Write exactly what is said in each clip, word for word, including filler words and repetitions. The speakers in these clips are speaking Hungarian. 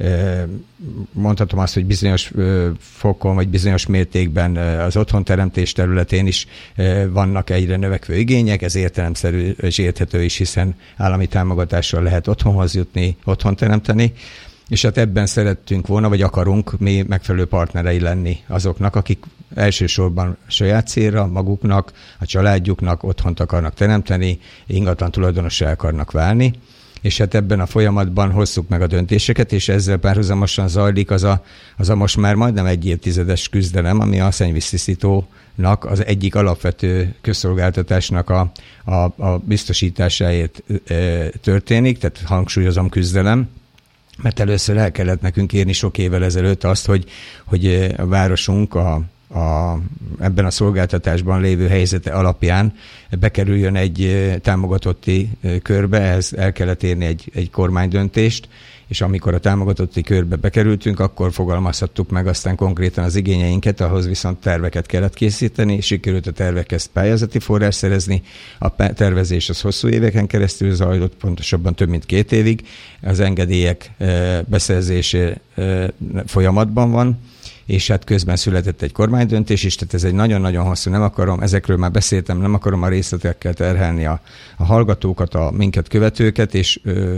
mondhatom azt, hogy bizonyos fokon, vagy bizonyos mértékben az otthonteremtés területén is vannak egyre növekvő igények, ez értelemszerű és érthető is, hiszen állami támogatással lehet otthonhoz jutni, otthon teremteni, és hát ebben szerettünk volna, vagy akarunk mi megfelelő partnerei lenni azoknak, akik elsősorban saját célra, maguknak, a családjuknak otthont akarnak teremteni, ingatlan tulajdonossá akarnak válni, és hát ebben a folyamatban hozzuk meg a döntéseket, és ezzel párhuzamosan zajlik az a, az a most már majdnem egy évtizedes küzdelem, ami a szennyvíztisztítónak az egyik alapvető közszolgáltatásnak a, a, a biztosításáért e, történik, tehát hangsúlyozom küzdelem, mert először el kellett nekünk írni sok évvel ezelőtt azt, hogy, hogy a városunk a, a, ebben a szolgáltatásban lévő helyzete alapján bekerüljön egy támogatotti körbe, ehhez el kellett érni egy, egy kormánydöntést, és amikor a támogatotti körbe bekerültünk, akkor fogalmazhattuk meg aztán konkrétan az igényeinket, ahhoz viszont terveket kellett készíteni, és sikerült a tervekhez pályázati forrás szerezni. A tervezés az hosszú éveken keresztül zajlott, pontosabban több mint két évig. Az engedélyek beszerzése folyamatban van, és hát közben született egy kormánydöntés is, tehát ez egy nagyon-nagyon hosszú, nem akarom, ezekről már beszéltem, nem akarom a részletekkel terhelni a, a hallgatókat, a minket követőket, és,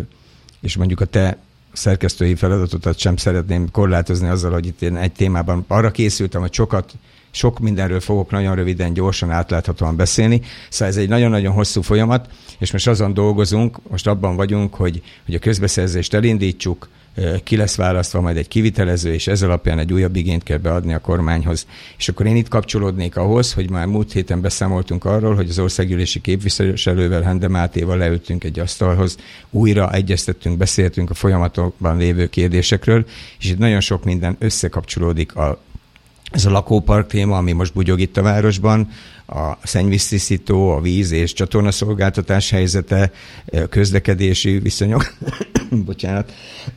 és mondjuk a te szerkesztői feladatotat sem szeretném korlátozni azzal, hogy itt én egy témában arra készültem, hogy sokat, sok mindenről fogok nagyon röviden, gyorsan, átláthatóan beszélni. Szóval ez egy nagyon-nagyon hosszú folyamat, és most azon dolgozunk, most abban vagyunk, hogy, hogy a közbeszerzést elindítsuk, ki lesz választva majd egy kivitelező, és ez alapján egy újabb igényt kell beadni a kormányhoz. És akkor én itt kapcsolódnék ahhoz, hogy már múlt héten beszámoltunk arról, hogy az országgyűlési képviselővel, Hende Mátéval leültünk egy asztalhoz, újra egyeztettünk, beszéltünk a folyamatokban lévő kérdésekről, és itt nagyon sok minden összekapcsolódik a Ez a lakópark téma, ami most bugyog itt a városban, a szennyvíztisztító, a víz és csatornaszolgáltatás helyzete, közlekedési viszonyok, bocsánat,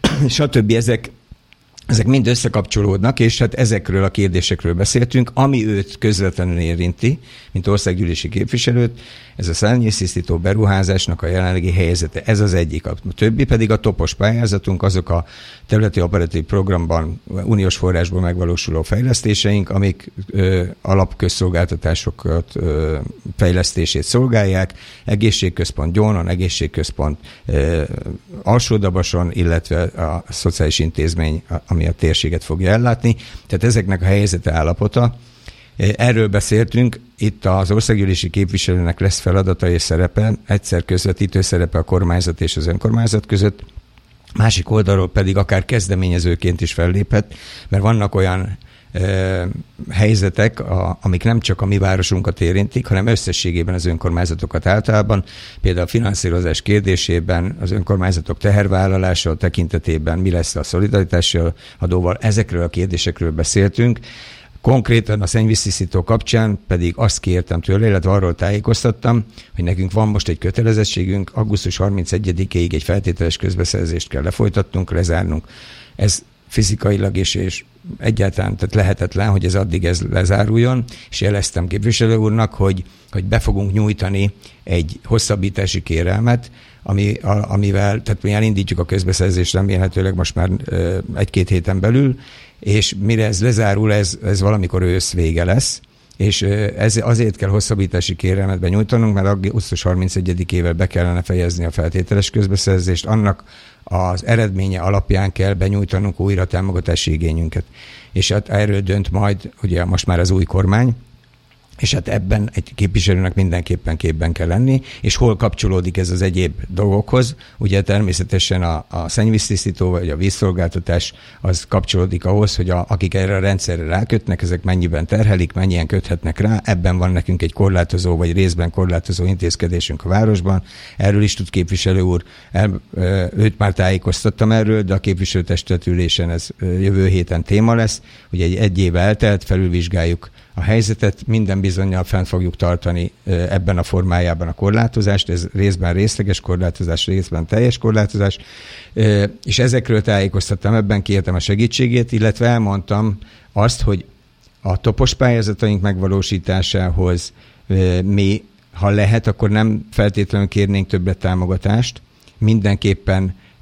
stb. Ezek, ezek mind összekapcsolódnak, és hát ezekről a kérdésekről beszéltünk, ami őt közvetlenül érinti, mint országgyűlési képviselőt, ez a szennyvíztisztító beruházásnak a jelenlegi helyzete, ez az egyik. A többi pedig a topos pályázatunk, azok a területi operatív programban uniós forrásból megvalósuló fejlesztéseink, amik ö, alapközszolgáltatásokat ö, fejlesztését szolgálják, egészségközpont Gyónon, egészségközpont ö, Alsódabason, illetve a szociális intézmény, ami a térséget fogja ellátni. Tehát ezeknek a helyzete, állapota. Erről beszéltünk, itt az országgyűlési képviselőnek lesz feladata és szerepe, egyszer közvetítő szerepe a kormányzat és az önkormányzat között, másik oldalról pedig akár kezdeményezőként is felléphet, mert vannak olyan ö, helyzetek, a, amik nem csak a mi városunkat érintik, hanem összességében az önkormányzatokat általában, például a finanszírozás kérdésében, az önkormányzatok tehervállalása tekintetében mi lesz a szolidaritási adóval, ezekről a kérdésekről beszéltünk. Konkrétan a szennyvíztisztító kapcsán pedig azt kértem tőle, illetve arról tájékoztattam, hogy nekünk van most egy kötelezettségünk, augusztus harmincegyedikéig egy feltételes közbeszerzést kell lefolytatnunk, lezárnunk. Ez fizikailag is és egyáltalán tehát lehetetlen, hogy ez addig ez lezáruljon, és jeleztem képviselő úrnak, hogy, hogy be fogunk nyújtani egy hosszabbítási kérelmet, ami, a, amivel, tehát mi elindítjuk a közbeszerzést remélhetőleg most már ö, egy-két héten belül, és mire ez lezárul, ez, ez valamikor ősz vége lesz, és ez azért kell hosszabbítási kérelmet benyújtanunk, mert augusztus harmincegyedikével be kellene fejezni a feltételes közbeszerzést, annak az eredménye alapján kell benyújtanunk újra támogatási igényünket. És hát erről dönt majd ugye most már az új kormány, és hát ebben egy képviselőnek mindenképpen képben kell lenni, és hol kapcsolódik ez az egyéb dolgokhoz. Ugye természetesen a, a szennyvíztisztító vagy a vízszolgáltatás az kapcsolódik ahhoz, hogy a, akik erre a rendszerre rákötnek, ezek mennyiben terhelik, mennyien köthetnek rá. Ebben van nekünk egy korlátozó vagy részben korlátozó intézkedésünk a városban. Erről is tud képviselő úr, el, őt már tájékoztattam erről, de a képviselőtestület ülésen ez jövő héten téma lesz. Ugye egy, egy év eltelt, felülvizsgáljuk a helyzetet, minden bizonnyal fent fogjuk tartani ebben a formájában a korlátozást, ez részben részleges korlátozás, részben teljes korlátozás, és ezekről tájékoztattam, ebben kértem a segítségét, illetve elmondtam azt, hogy a topos pályázataink megvalósításához mi, ha lehet, akkor nem feltétlenül kérnénk többet támogatást, mindenképpen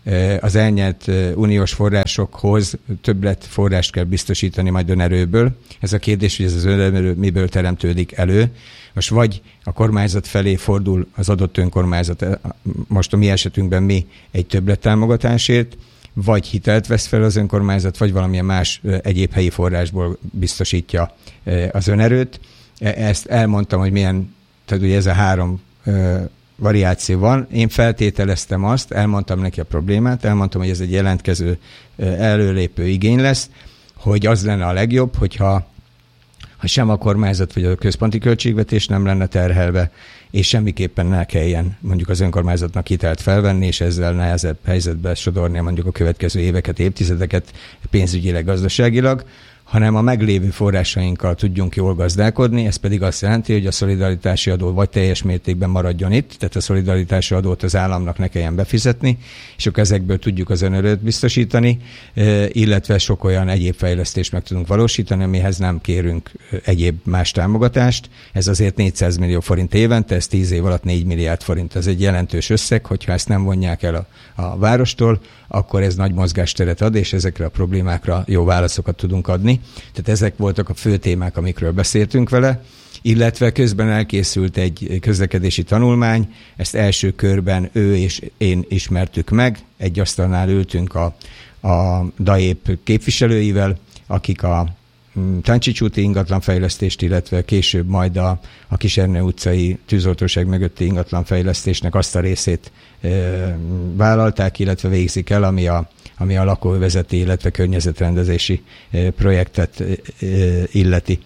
az elnyert uniós forrásokhoz többlet forrást kell biztosítani majd önerőből. Ez a kérdés, hogy ez az önerő miből teremtődik elő. Most vagy a kormányzat felé fordul az adott önkormányzat, most a mi esetünkben mi egy többlettámogatásért, vagy hitelt vesz fel az önkormányzat, vagy valamilyen más egyéb helyi forrásból biztosítja az önerőt. Ezt elmondtam, hogy milyen, tehát ugye ez a három variáció van. Én feltételeztem azt, elmondtam neki a problémát, elmondtam, hogy ez egy jelentkező, előlépő igény lesz, hogy az lenne a legjobb, hogyha ha sem a kormányzat vagy a központi költségvetés nem lenne terhelve, és semmiképpen ne kelljen mondjuk az önkormányzatnak hitelt felvenni, és ezzel nehezebb helyzetbe sodorni mondjuk a következő éveket, évtizedeket pénzügyileg, gazdaságilag, hanem a meglévő forrásainkkal tudjunk jól gazdálkodni, ez pedig azt jelenti, hogy a szolidaritási adó vagy teljes mértékben maradjon itt, tehát a szolidaritási adót az államnak ne kelljen befizetni, és akkor ezekből tudjuk az önerőt biztosítani, illetve sok olyan egyéb fejlesztést meg tudunk valósítani, amihez nem kérünk egyéb más támogatást. Ez azért négyszáz millió forint évente, ez tíz év alatt négy milliárd forint. Ez egy jelentős összeg, hogyha ezt nem vonják el a, a várostól, akkor ez nagy mozgásteret ad, és ezekre a problémákra jó válaszokat tudunk adni. Tehát ezek voltak a fő témák, amikről beszéltünk vele, illetve közben elkészült egy közlekedési tanulmány, ezt első körben ő és én ismertük meg, egy asztalnál ültünk a, a DAÉP képviselőivel, akik a Táncsics úti ingatlanfejlesztést, illetve később majd a, a Kisernő utcai tűzoltóság mögötti ingatlanfejlesztésnek azt a részét e, vállalták, illetve végzik el, ami a, ami a lakóövezeti, illetve környezetrendezési e, projektet e, illeti.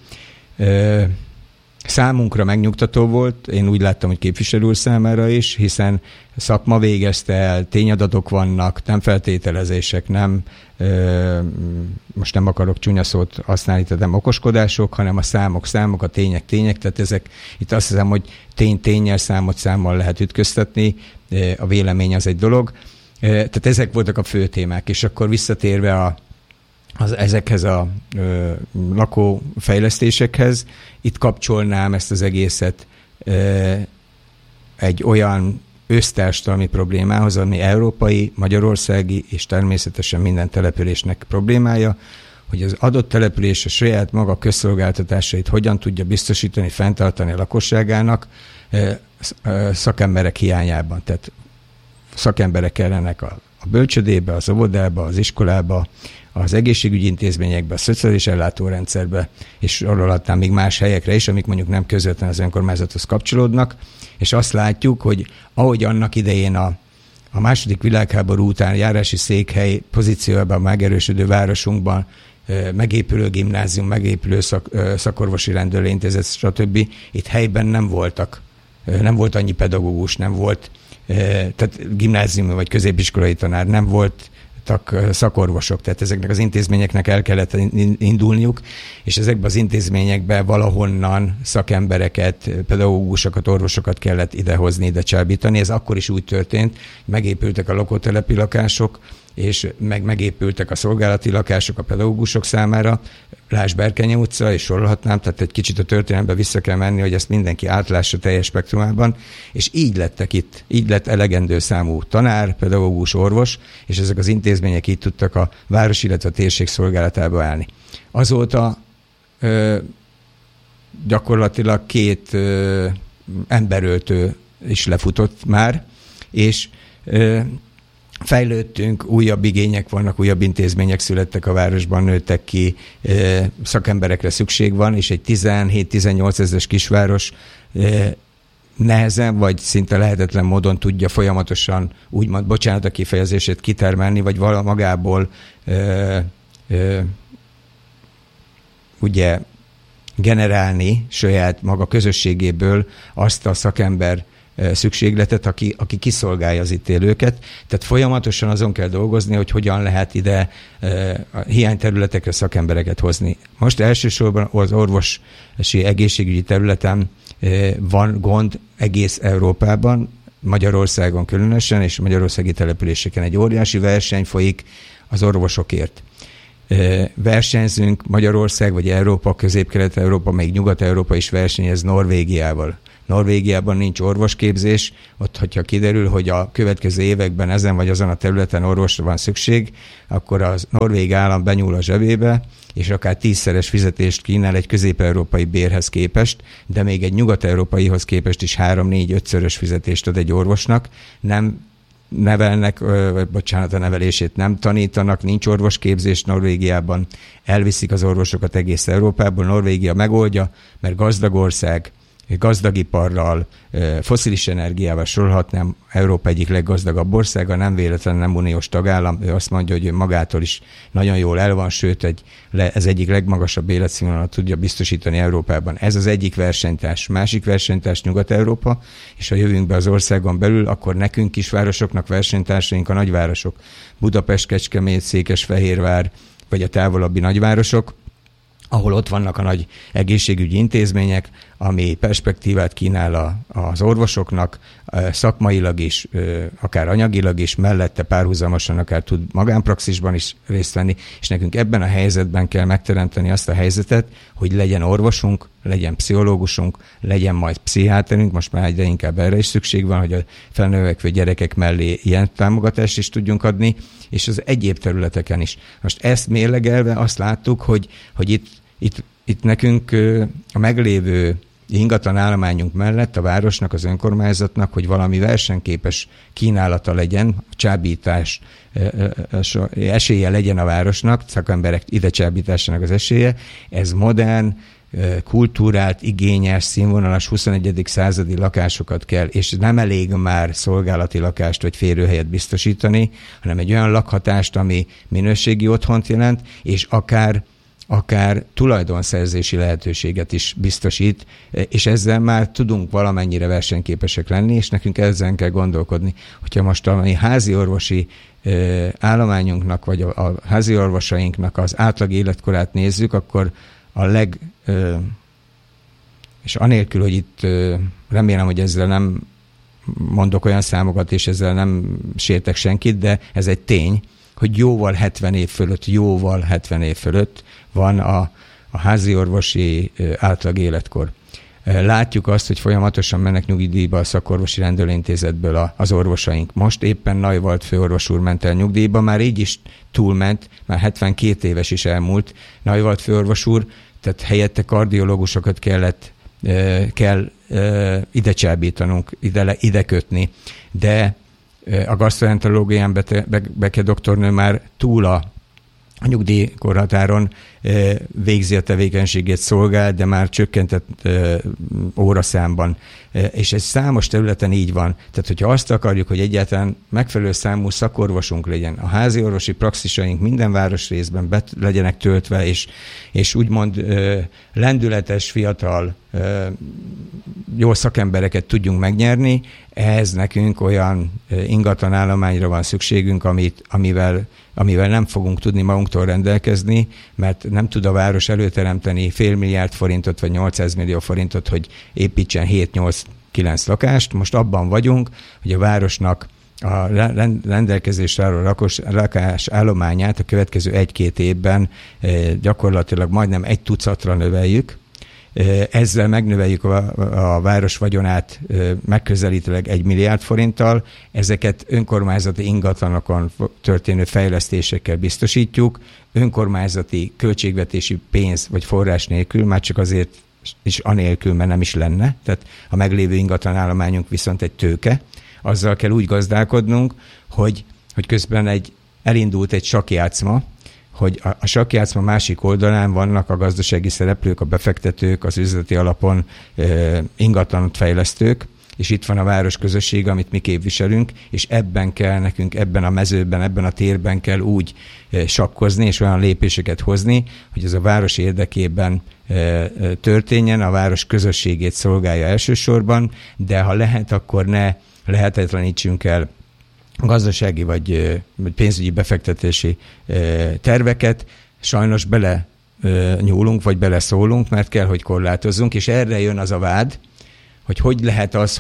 E, Számunkra megnyugtató volt, én úgy láttam, hogy képviselő úr számára is, hiszen szakma végezte el, tényadatok vannak, nem feltételezések, nem, ö, most nem akarok csúnya szót használni, tehát nem okoskodások, hanem a számok, számok, a tények, tények, tehát ezek, itt azt hiszem, hogy tény tényel, számot számmal lehet ütköztetni, a vélemény az egy dolog, tehát ezek voltak a fő témák, és akkor visszatérve a Az, ezekhez a ö, lakófejlesztésekhez, itt kapcsolnám ezt az egészet ö, egy olyan össztársadalmi problémához, ami európai, magyarországi és természetesen minden településnek problémája, hogy az adott település a saját maga közszolgáltatásait hogyan tudja biztosítani, fenntartani a lakosságának ö, ö, szakemberek hiányában. Tehát szakemberek kellenek a, a bölcsödébe, az óvodába, az iskolába, az egészségügyi intézményekbe, a szociális ellátórendszerbe, és sorolhatnám még más helyekre is, amik mondjuk nem közvetlenül az önkormányzathoz kapcsolódnak, és azt látjuk, hogy ahogy annak idején a, a második világháború után járási székhely pozíciójában megerősödő városunkban megépülő gimnázium, megépülő szak, szakorvosi rendelőintézet, stb. Itt helyben nem voltak, nem volt annyi pedagógus, nem volt, tehát gimnázium vagy középiskolai tanár, nem volt szakorvosok, tehát ezeknek az intézményeknek el kellett indulniuk, és ezekben az intézményekben valahonnan szakembereket, pedagógusokat, orvosokat kellett idehozni, ide csábítani. Ez akkor is úgy történt, megépültek a lakótelepi lakások, és meg megépültek a szolgálati lakások a pedagógusok számára, lásd Berkenye utca, és sorolhatnám, tehát egy kicsit a történelembe vissza kell menni, hogy ezt mindenki átlássa teljes spektrumában, és így lettek itt, így lett elegendő számú tanár, pedagógus, orvos, és ezek az intézmények így tudtak a város, illetve a térség szolgálatába állni. Azóta ö, gyakorlatilag két ö, emberöltő is lefutott már, és ö, fejlődtünk, újabb igények vannak, újabb intézmények születtek a városban, nőttek ki, szakemberekre szükség van, és egy tizenhét-tizennyolc ezres kisváros nehezen, vagy szinte lehetetlen módon tudja folyamatosan, úgymond, bocsánat a kifejezését, kitermelni, vagy vala magából ö, ö, ugye generálni saját maga közösségéből azt a szakember szükségletet, aki, aki kiszolgálja az itt élőket. Tehát folyamatosan azon kell dolgozni, hogy hogyan lehet ide e, a hiányterületekre szakembereket hozni. Most elsősorban az orvosi egészségügyi területen e, van gond egész Európában, Magyarországon különösen, és magyarországi településeken egy óriási verseny folyik az orvosokért. E, versenyzünk Magyarország, vagy Európa, Közép-Kelet-Európa, még Nyugat-Európa is versenyez Norvégiával. Norvégiában nincs orvosképzés, ott, hogyha kiderül, hogy a következő években ezen vagy azon a területen orvosra van szükség, akkor a norvég állam benyúl a zsebébe, és akár tízszeres fizetést kínál egy közép-európai bérhez képest, de még egy nyugat-európaihoz képest is három-négy-ötszörös fizetést ad egy orvosnak. Nem nevelnek, vagy bocsánat, a nevelését nem tanítanak, nincs orvosképzés Norvégiában, elviszik az orvosokat egész Európából, Norvégia megoldja, mert gazdag ország, gazdagiparral, fosszilis energiával sorolhatnám, Európa egyik leggazdagabb országa, nem véletlenül nem uniós tagállam, ő azt mondja, hogy ő magától is nagyon jól el van, sőt, egy, ez egyik legmagasabb életszínvonalat tudja biztosítani Európában. Ez az egyik versenytárs. Másik versenytárs Nyugat-Európa, és ha jövünk be az országon belül, akkor nekünk kisvárosoknak versenytársaink a nagyvárosok. Budapest, Kecskemét, Székesfehérvár, vagy a távolabbi nagyvárosok, ahol ott vannak a nagy egészségügyi intézmények, ami perspektívát kínál a, az orvosoknak, szakmailag is, akár anyagilag is, mellette párhuzamosan akár tud magánpraxisban is részt venni, és nekünk ebben a helyzetben kell megteremteni azt a helyzetet, hogy legyen orvosunk, legyen pszichológusunk, legyen majd pszichiáterünk, most már egyre inkább erre is szükség van, hogy a felnövekvő gyerekek mellé ilyen támogatást is tudjunk adni, és az egyéb területeken is. Most ezt mérlegelve azt láttuk, hogy, hogy itt, itt, itt nekünk a meglévő ingatlan állományunk mellett a városnak, az önkormányzatnak, hogy valami versenyképes kínálata legyen, a csábítás esélye legyen a városnak, szakemberek ide csábításának az esélye, ez modern, kultúrált, igényes, színvonalas huszonegyedik századi lakásokat kell, és nem elég már szolgálati lakást vagy férőhelyet biztosítani, hanem egy olyan lakhatást, ami minőségi otthont jelent, és akár akár tulajdonszerzési lehetőséget is biztosít, és ezzel már tudunk valamennyire versenyképesek lenni, és nekünk ezzel kell gondolkodni. Hogyha most a mi házi orvosi állományunknak, vagy a, a házi orvosainknak az átlag életkorát nézzük, akkor a leg... és anélkül, hogy itt remélem, hogy ezzel nem mondok olyan számokat, és ezzel nem sértek senkit, de ez egy tény, hogy jóval hetven év fölött, jóval hetven év fölött van a, a házi orvosi átlag életkor. Látjuk azt, hogy folyamatosan mennek nyugdíjba a szakorvosi rendelőintézetből a, az orvosaink. Most éppen Neuwald főorvos úr ment el nyugdíjba, már így is túlment, már hetvenkét éves is elmúlt Neuwald főorvos úr, tehát helyette kardiológusokat kellett, kell ide csábítanunk, ide, ide kötni, de a gasztroenterológián Beke doktornő már túl a a nyugdíjkorhatáron végzi a tevékenységét, szolgál, de már csökkentett óraszámban. És ez számos területen így van. Tehát, hogyha azt akarjuk, hogy egyáltalán megfelelő számú szakorvosunk legyen, a házi orvosi praxisaink minden városrészben be legyenek töltve, és, és úgymond lendületes, fiatal, jó szakembereket tudjunk megnyerni, ehhez nekünk olyan ingatlan állományra van szükségünk, amit, amivel, amivel nem fogunk tudni magunktól rendelkezni, mert nem tud a város előteremteni fél milliárd forintot vagy nyolcszáz millió forintot, hogy építsen hét-nyolc-kilenc lakást. Most abban vagyunk, hogy a városnak a rendelkezésre álló lakás állományát a következő egy-két évben gyakorlatilag majdnem egy tucatra növeljük. Ezzel megnöveljük a, a város vagyonát megközelítőleg egy milliárd forinttal, ezeket önkormányzati ingatlanokon történő fejlesztésekkel biztosítjuk, önkormányzati költségvetési pénz vagy forrás nélkül, már csak azért is anélkül, mert nem is lenne, tehát a meglévő ingatlanállományunk viszont egy tőke, azzal kell úgy gazdálkodnunk, hogy, hogy közben egy, elindult egy sakkjátszma, hogy a, a sakkjátszma másik oldalán vannak a gazdasági szereplők, a befektetők, az üzleti alapon e, ingatlanot fejlesztők, és itt van a város közösség, amit mi képviselünk, és ebben kell nekünk, ebben a mezőben, ebben a térben kell úgy e, sakkozni, és olyan lépéseket hozni, hogy ez a város érdekében e, e, történjen, a város közösségét szolgálja elsősorban, de ha lehet, akkor ne lehetetlenítsünk el gazdasági vagy, vagy pénzügyi befektetési terveket, sajnos bele nyúlunk, vagy beleszólunk, mert kell, hogy korlátozzunk, és erre jön az a vád, hogy hogy lehet az, hogy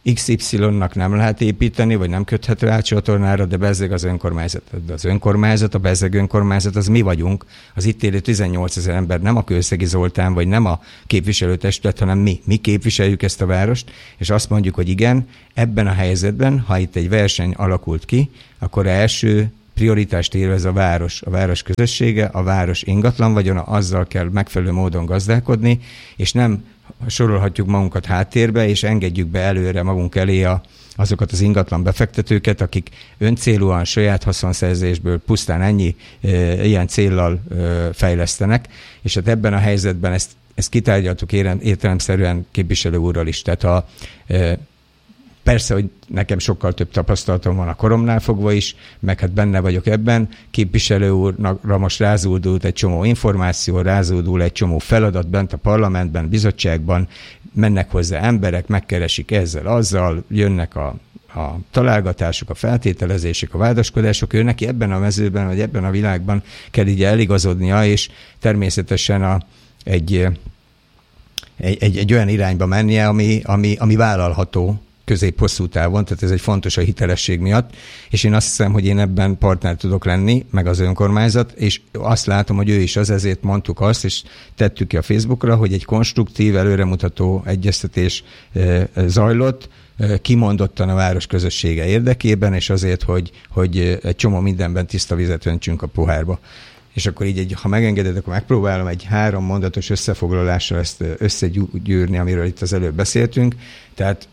iksz ipszilonnak nem lehet építeni, vagy nem köthet rá a csatornára, de bezzeg az önkormányzat. De az önkormányzat, a bezzeg önkormányzat, az mi vagyunk. Az itt élő tizennyolcezer ember, nem a Kőszegi Zoltán, vagy nem a képviselőtestület, hanem mi. Mi képviseljük ezt a várost, és azt mondjuk, hogy igen, ebben a helyzetben, ha itt egy verseny alakult ki, akkor első prioritást élvez a város, a város közössége, a város ingatlan vagyona, azzal kell megfelelő módon gazdálkodni, és nem sorolhatjuk magunkat háttérbe, és engedjük be előre magunk elé a, azokat az ingatlan befektetőket, akik öncélúan saját haszonszerzésből pusztán ennyi e, ilyen céllal e, fejlesztenek, és hát ebben a helyzetben ezt, ezt kitárgyaltuk értelemszerűen képviselő úrral is. Tehát a e, Persze, hogy nekem sokkal több tapasztalatom van a koromnál fogva is, meg hát benne vagyok ebben. Képviselő úrra most rázódult egy csomó információ, rázódul egy csomó feladat bent a parlamentben, bizottságban, mennek hozzá emberek, megkeresik ezzel, azzal, jönnek a, a találgatások, a feltételezések, a vádaskodások. Ő neki ebben a mezőben, vagy ebben a világban kell így eligazodnia, és természetesen a, egy, egy, egy, egy olyan irányba mennie, ami, ami, ami vállalható közép-hosszú távon, tehát ez egy fontos a hitelesség miatt, és én azt hiszem, hogy én ebben partner tudok lenni, meg az önkormányzat, és azt látom, hogy ő is az, ezért mondtuk azt, és tettük ki a Facebookra, hogy egy konstruktív, előremutató egyeztetés zajlott, kimondottan a város közössége érdekében, és azért, hogy, hogy egy csomó mindenben tiszta vizet öntsünk a pohárba. És akkor így, egy, ha megengeded, akkor megpróbálom egy három mondatos összefoglalással ezt összegyűrni, amiről itt az előbb beszéltünk. Tehát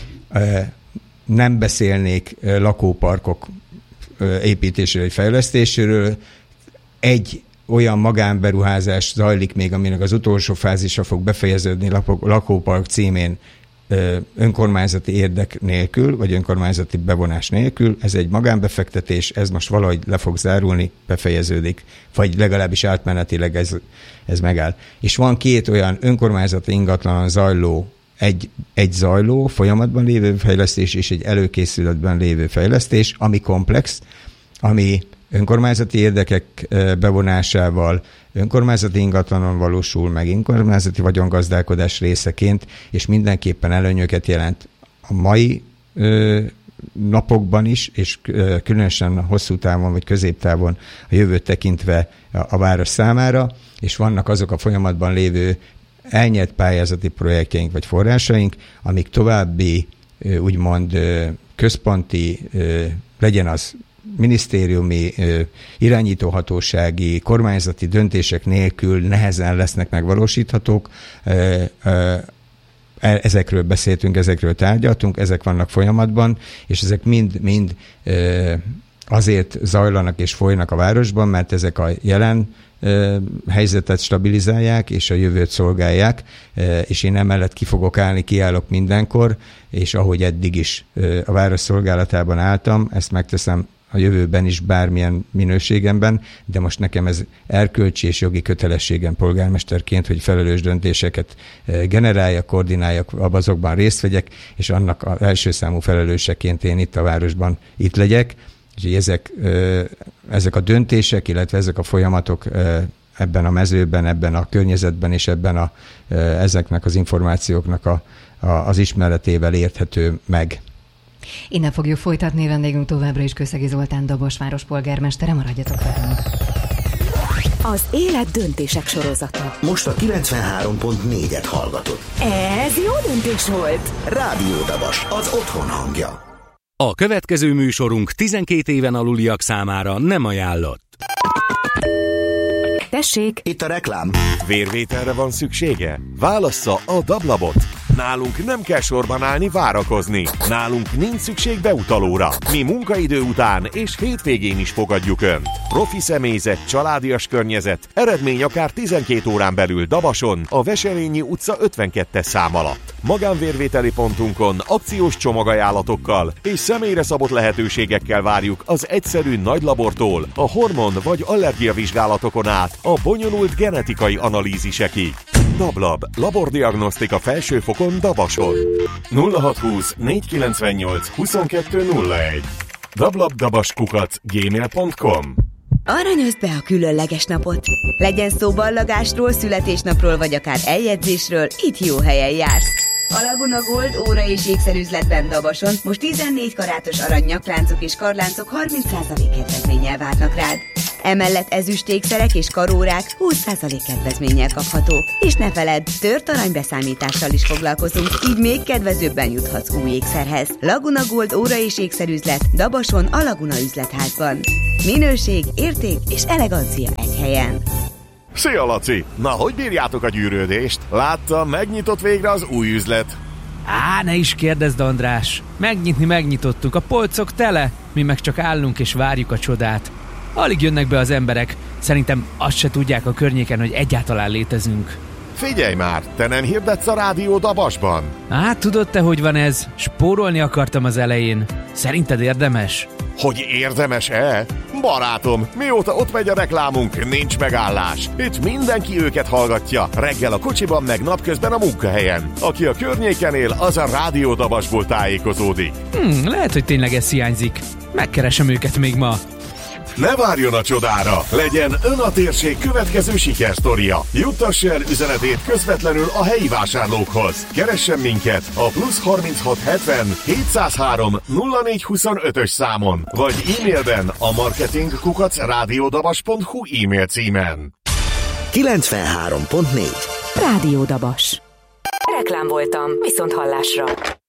nem beszélnék lakóparkok építéséről, vagy fejlesztéséről. Egy olyan magánberuházás zajlik még, aminek az utolsó fázisa fog befejeződni lakópark címén önkormányzati érdek nélkül, vagy önkormányzati bevonás nélkül. Ez egy magánbefektetés, ez most valahogy le fog zárulni, befejeződik, vagy legalábbis átmenetileg ez, ez megáll. És van két olyan önkormányzati ingatlanon zajló, egy, egy zajló, folyamatban lévő fejlesztés, és egy előkészületben lévő fejlesztés, ami komplex, ami önkormányzati érdekek bevonásával, önkormányzati ingatlanon valósul meg, önkormányzati vagyongazdálkodás részeként, és mindenképpen előnyöket jelent a mai ö, napokban is, és ö, különösen hosszú távon vagy középtávon a jövőt tekintve a, a város számára, és vannak azok a folyamatban lévő elnyert pályázati projektjeink vagy forrásaink, amik további ö, úgymond ö, központi, ö, legyen az minisztériumi, irányítóhatósági, kormányzati döntések nélkül nehezen lesznek megvalósíthatók. Ezekről beszéltünk, ezekről tárgyaltunk, ezek vannak folyamatban, és ezek mind, mind azért zajlanak és folynak a városban, mert ezek a jelen helyzetet stabilizálják, és a jövőt szolgálják, és én emellett ki fogok állni, kiállok mindenkor, és ahogy eddig is a város szolgálatában álltam, ezt megteszem a jövőben is bármilyen minőségemben, de most nekem ez erkölcsi és jogi kötelességem polgármesterként, hogy felelős döntéseket generáljak, koordináljak, azokban részt vegyek, és annak az első számú felelőseként én itt a városban itt legyek. És ezek, ezek a döntések, illetve ezek a folyamatok ebben a mezőben, ebben a környezetben és ebben a, ezeknek az információknak a, a, az ismeretével érthető meg. Innen fogjuk folytatni, vendégünk továbbra is Kőszegi Zoltán, Dabas várospolgármestere, maradjatok velünk. Az élet döntések sorozata. Most a kilencvenhárom pont négyet hallgatod. Ez jó döntés volt. Rádió Dabas, az otthon hangja. A következő műsorunk tizenkét éven aluliak számára nem ajánlott. Tessék! Itt a reklám. Vérvételre van szüksége? Válassza a Dablabot. Nálunk nem kell sorban állni, várakozni. Nálunk nincs szükség beutalóra. Mi munkaidő után és hétvégén is fogadjuk Önt. Profi személyzet, családias környezet, eredmény akár tizenkét órán belül Dabason, a Veselényi utca ötvenkettes szám alatt. Magánvérvételi pontunkon akciós csomagajánlatokkal és személyre szabott lehetőségekkel várjuk az egyszerű nagylabortól a hormon vagy allergiavizsgálatokon át a bonyolult genetikai analízisekig. Dablab, labordiagnosztika felsőfokon Dabason. nulla hatszázhúsz négyszázkilencvennyolc huszonkettő nulla egy dablabdabaskukac gmail pont com. Aranyozd be a különleges napot. Legyen szó ballagásról, születésnapról, vagy akár eljegyzésről, itt jó helyen jársz. A Laguna Gold óra és ékszerüzletben Dabason most tizennégy karátos arany nyakláncok és karláncok harminc százalék kedvezménnyel várnak rád. Emellett ezüstékszerek és karórák húsz százalék kedvezménnyel kaphatók. És ne feledd, tört aranybeszámítással is foglalkozunk, így még kedvezőbben juthatsz új ékszerhez. Laguna Gold óra és ékszerüzlet Dabason a Laguna üzletházban. Minőség, érték és elegancia egy helyen. Szia, Laci! Na, hogy bírjátok a gyűrődést? Láttam, megnyitott végre az új üzlet. Á, ne is kérdezd, András! Megnyitni megnyitottuk, a polcok tele, mi meg csak állunk és várjuk a csodát. Alig jönnek be az emberek, szerintem azt se tudják a környéken, hogy egyáltalán létezünk. Figyelj már, te nem hirdetsz a Rádió Dabasban? Á, tudod te, hogy van ez? Spórolni akartam az elején. Szerinted érdemes? Hogy érdemes-e? Barátom, mióta ott megy a reklámunk, nincs megállás. Itt mindenki őket hallgatja, reggel a kocsiban, meg napközben a munkahelyen. Aki a környéken él, az a Rádió Dabasból tájékozódik. Hmm, lehet, hogy tényleg ez hiányzik. Megkeresem őket még ma. Ne várjon a csodára! Legyen ön a térség következő sikersztoria. Juttassa el üzenetét közvetlenül a helyi vásárlókhoz. Keressen minket a plusz harminchat hetven hétszázhárom nulla négy huszonötös számon, vagy e-mailben a marketing kukac rádiódabas pont hu e-mail címen. kilencvenhárom pont négy Rádió Dabas. Reklám voltam, viszont hallásra.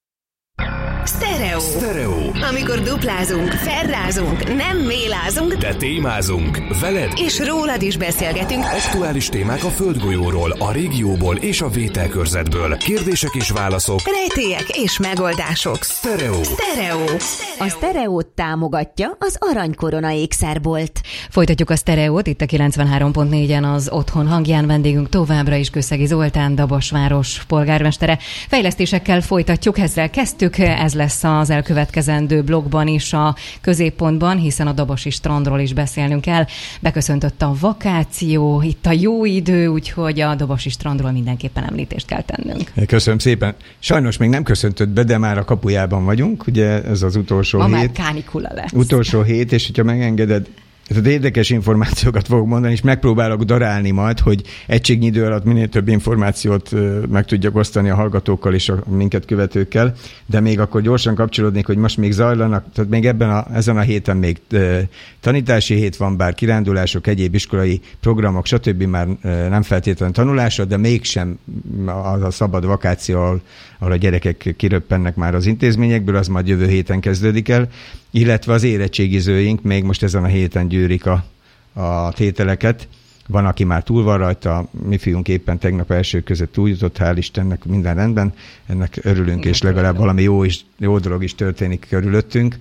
Sztereó. Sztereó. Amikor duplázunk, ferrázunk, nem mélázunk, de témázunk. Veled és rólad is beszélgetünk. Aktuális témák a földgolyóról, a régióból és a vételkörzetből. Kérdések és válaszok. Rejtélyek és megoldások. Sztereó. Sztereó. A Sztereót támogatja az Aranykorona ékszerbolt. Folytatjuk a Sztereót itt a kilencvenhárom pont négyen az Otthon hangján. Vendégünk továbbra is Kőszegi Zoltán, Dabasváros polgármestere. Fejlesztésekkel folytatjuk, ezzel kezdtük. Ez lesz az elkövetkezendő blogban is a középpontban, hiszen a dabasi strandról is beszélnünk kell. Beköszöntött a vakáció, itt a jó idő, úgyhogy a dabasi strandról mindenképpen említést kell tennünk. Köszönöm szépen. Sajnos még nem köszöntött be, de már a kapujában vagyunk, ugye ez az utolsó Ma hét. már kánikula lesz. Utolsó hét, és hogyha megengeded, tehát érdekes információkat fogok mondani, és megpróbálok darálni majd, hogy egységnyi idő alatt minél több információt meg tudjak osztani a hallgatókkal és a minket követőkkel, de még akkor gyorsan kapcsolódnék, hogy most még zajlanak, tehát még ebben a, ezen a héten még e, tanítási hét van, bár kirándulások, egyéb iskolai programok, stb. Már e, nem feltétlenül tanulásra, de mégsem az a szabad vakáció, ahol, ahol a gyerekek kiröppennek már az intézményekből, az majd jövő héten kezdődik el, illetve az érettségizőink még most ezen a héten gyűrik a, a tételeket. Van, aki már túl van rajta, mi fiunk éppen tegnap elsők között túljutott, hál' Istennek minden rendben, ennek örülünk, és legalább valami jó, is, jó dolog is történik körülöttünk,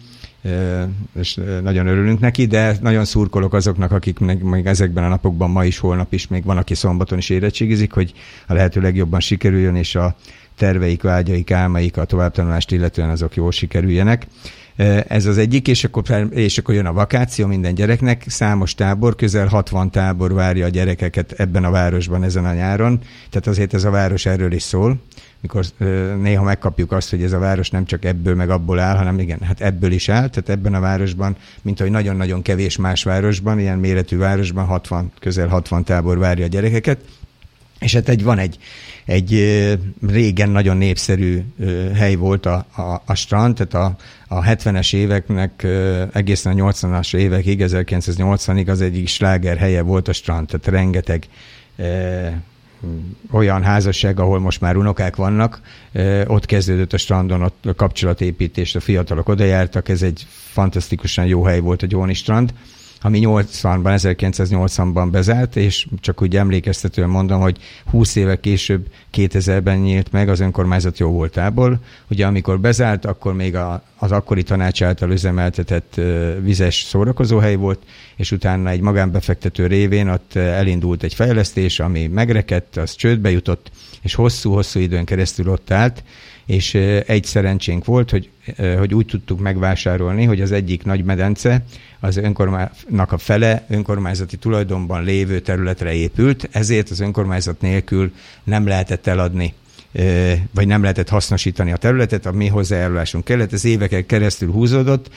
és nagyon örülünk neki, de nagyon szurkolok azoknak, akik még ezekben a napokban, ma is, holnap is, még van, aki szombaton is érettségizik, hogy a lehető legjobban sikerüljön, és a terveik, vágyaik, álmaik, a továbbtanulást illetően azok jól sikerüljenek. Ez az egyik, és akkor, és akkor jön a vakáció minden gyereknek. Számos tábor, közel hatvan tábor várja a gyerekeket ebben a városban ezen a nyáron. Tehát azért ez a város erről is szól. Mikor néha megkapjuk azt, hogy ez a város nem csak ebből meg abból áll, hanem igen, hát ebből is áll. Tehát ebben a városban, mint ahogy nagyon-nagyon kevés más városban, ilyen méretű városban hatvan, közel hatvan tábor várja a gyerekeket. És hát egy, van egy, egy régen nagyon népszerű hely volt a, a, a strand, tehát a, a hetvenes éveknek egészen a nyolcvanas évekig, ezerkilencszáznyolcvanig az egyik sláger helye volt a strand, tehát rengeteg e, olyan házasság, ahol most már unokák vannak, e, ott kezdődött a strandon, ott a kapcsolatépítést, a fiatalok oda jártak, ez egy fantasztikusan jó hely volt a Gyóni strand, ami nyolcvanban, ezerkilencszáznyolcvanban bezárt, és csak úgy emlékeztetően mondom, hogy húsz éve később, kétezerben nyílt meg az önkormányzat jóvoltából. Ugye amikor bezárt, akkor még a, az akkori tanács által üzemeltetett uh, vizes szórakozóhely volt, és utána egy magánbefektető révén ott elindult egy fejlesztés, ami megrekedt, az csődbe jutott, és hosszú-hosszú időn keresztül ott állt, és uh, egy szerencsénk volt, hogy, uh, hogy úgy tudtuk megvásárolni, hogy az egyik nagy medence, az önkormányzatnak a fele önkormányzati tulajdonban lévő területre épült, ezért az önkormányzat nélkül nem lehetett eladni, vagy nem lehetett hasznosítani a területet, a mi hozzájárulásunk kellett, ez éveken keresztül húzódott,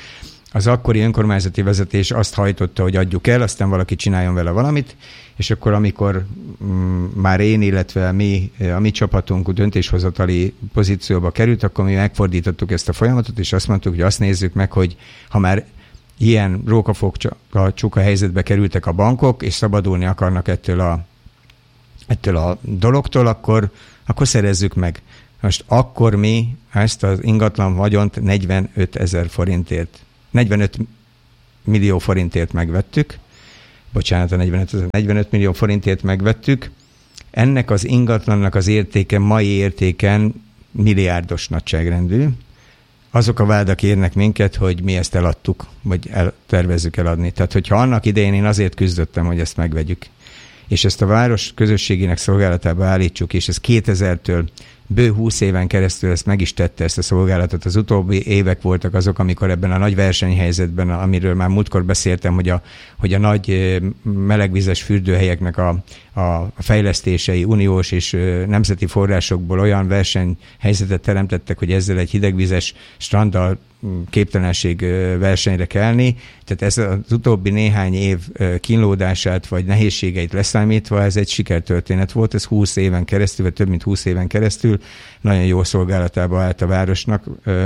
az akkori önkormányzati vezetés azt hajtotta, hogy adjuk el, aztán valaki csináljon vele valamit, és akkor amikor mm, már én, illetve mi, a mi csapatunk döntéshozatali pozícióba került, akkor mi megfordítottuk ezt a folyamatot, és azt mondtuk, hogy azt nézzük meg, hogy ha már ilyen rókafogcsuka csuka helyzetbe kerültek a bankok, és szabadulni akarnak ettől a, ettől a dologtól, akkor, akkor szerezzük meg. Most akkor mi ezt az ingatlan vagyont negyvenöt ezer forintért, negyvenöt millió forintért megvettük, bocsánat, a negyvenöt, negyvenöt millió forintért megvettük. Ennek az ingatlannak az értéke mai értéken milliárdos nagyságrendű. Azok a vádak érnek minket, hogy mi ezt eladtuk, vagy el, tervezzük eladni. Tehát, hogyha annak idején én azért küzdöttem, hogy ezt megvegyük, és ezt a város közösségének szolgálatába állítsuk, és ez kétezertől bő húsz éven keresztül ezt meg is tette, ezt a szolgálatot. Az utóbbi évek voltak azok, amikor ebben a nagy versenyhelyzetben, amiről már múltkor beszéltem, hogy a, hogy a nagy melegvizes fürdőhelyeknek a, a fejlesztései uniós és nemzeti forrásokból olyan versenyhelyzetet teremtettek, hogy ezzel egy hidegvizes stranddal képtelenség versenyre kelni. Tehát ez az utóbbi néhány év kínlódását vagy nehézségeit leszámítva, ez egy sikertörténet volt, ez húsz éven keresztül, vagy több mint húsz éven keresztül nagyon jó szolgálatába állt a városnak,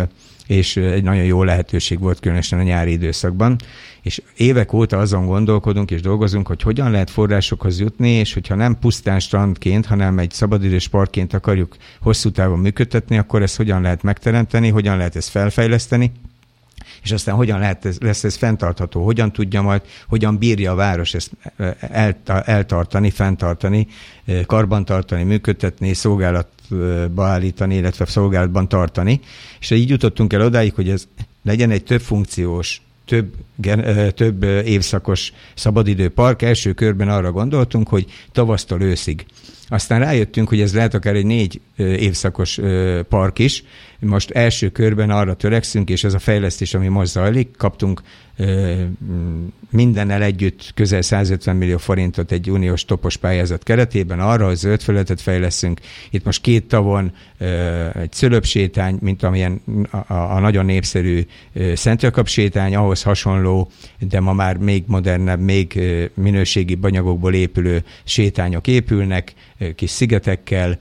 és egy nagyon jó lehetőség volt különösen a nyári időszakban. És évek óta azon gondolkodunk és dolgozunk, hogy hogyan lehet forrásokhoz jutni, és hogyha nem pusztán strandként, hanem egy szabadidős parkként akarjuk hosszú távon működtetni, akkor ezt hogyan lehet megteremteni, hogyan lehet ezt felfejleszteni, és aztán hogyan lehet ez, lesz ez fenntartható, hogyan tudja majd, hogyan bírja a város ezt eltartani, fenntartani, karbantartani, működtetni, szolgálatba állítani, illetve szolgálatban tartani. És így jutottunk el odáig, hogy ez legyen egy több funkciós, több, több évszakos szabadidőpark. Első körben arra gondoltunk, hogy tavasztól őszig. Aztán rájöttünk, hogy ez lehet akár egy négy évszakos park is. Most első körben arra törekszünk, és ez a fejlesztés, ami most zajlik, kaptunk mindennel együtt közel százötven millió forintot egy uniós topos pályázat keretében arra, hogy zöld felületet fejleszünk. Itt most két tavon egy Cölöp-sétány, mint amilyen a, a nagyon népszerű Szent Jakab sétány, ahhoz hasonló, de ma már még modernebb, még minőségi anyagokból épülő sétányok épülnek, kis szigetekkel.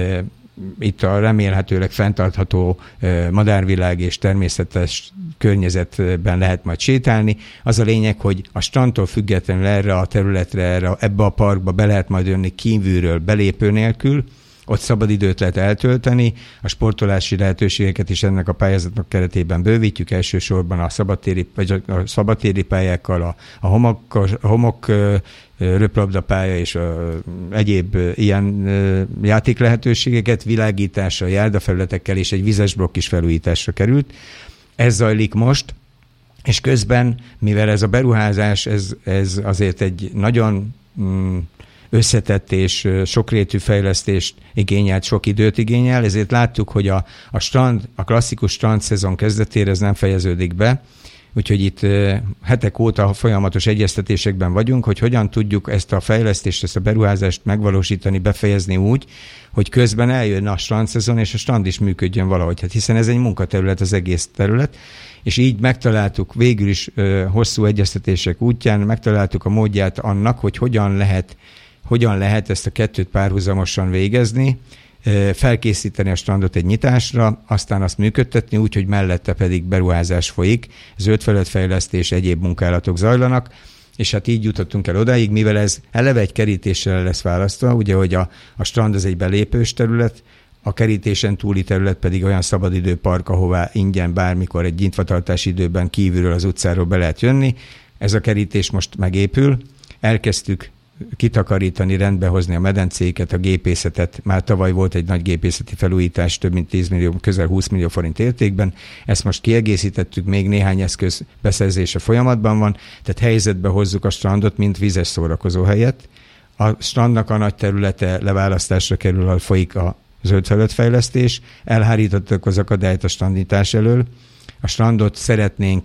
Itt a remélhetőleg fenntartható madárvilág és természetes környezetben lehet majd sétálni. Az a lényeg, hogy a strandtól függetlenül erre a területre, erre, ebbe a parkba be lehet majd jönni kívülről belépő nélkül, ott szabadidőt lehet eltölteni, a sportolási lehetőségeket is ennek a pályázatnak keretében bővítjük, elsősorban a szabadtéri, vagy a szabadtéri pályákkal, a, a homok, a homok röplabdapálya és a, egyéb ilyen játék lehetőségeket, világítással, járdafelületekkel és egy vizes blokk is felújításra került. Ez zajlik most, és közben, mivel ez a beruházás, ez, ez azért egy nagyon mm, összetett és sokrétű fejlesztést igényelt, sok időt igényel, ezért láttuk, hogy a, a strand, a klasszikus strand szezon kezdetére ez nem fejeződik be, úgyhogy itt hetek óta folyamatos egyeztetésekben vagyunk, hogy hogyan tudjuk ezt a fejlesztést, ezt a beruházást megvalósítani, befejezni úgy, hogy közben eljön a strandszezon, és a strand is működjön valahogy. Hát hiszen ez egy munkaterület, az egész terület, és így megtaláltuk végül is hosszú egyeztetések útján, megtaláltuk a módját annak, hogy hogyan lehet hogyan lehet ezt a kettőt párhuzamosan végezni, felkészíteni a strandot egy nyitásra, aztán azt működtetni úgy, hogy mellette pedig beruházás folyik, zöldfelületfejlesztés, egyéb munkálatok zajlanak, és hát így jutottunk el odáig, mivel ez eleve egy kerítéssel lesz választva, ugye, hogy a, a strand az egy belépős terület, a kerítésen túli terület pedig olyan szabadidőpark, ahová ingyen bármikor egy nyitvatartási időben kívülről az utcáról be lehet jönni. Ez a kerítés most megépül, elkezdtük kitakarítani, rendbehozni a medencéket, a gépészetet. Már tavaly volt egy nagy gépészeti felújítás, több mint tíz millió, közel húsz millió forint értékben. Ezt most kiegészítettük, még néhány eszköz beszerzése folyamatban van, tehát helyzetbe hozzuk a strandot, mint vízes szórakozó helyet. A strandnak a nagy területe leválasztásra kerül, ahol folyik a zöldfelületfejlesztés. Elhárítottak az akadályt a strandítás elől. A strandot szeretnénk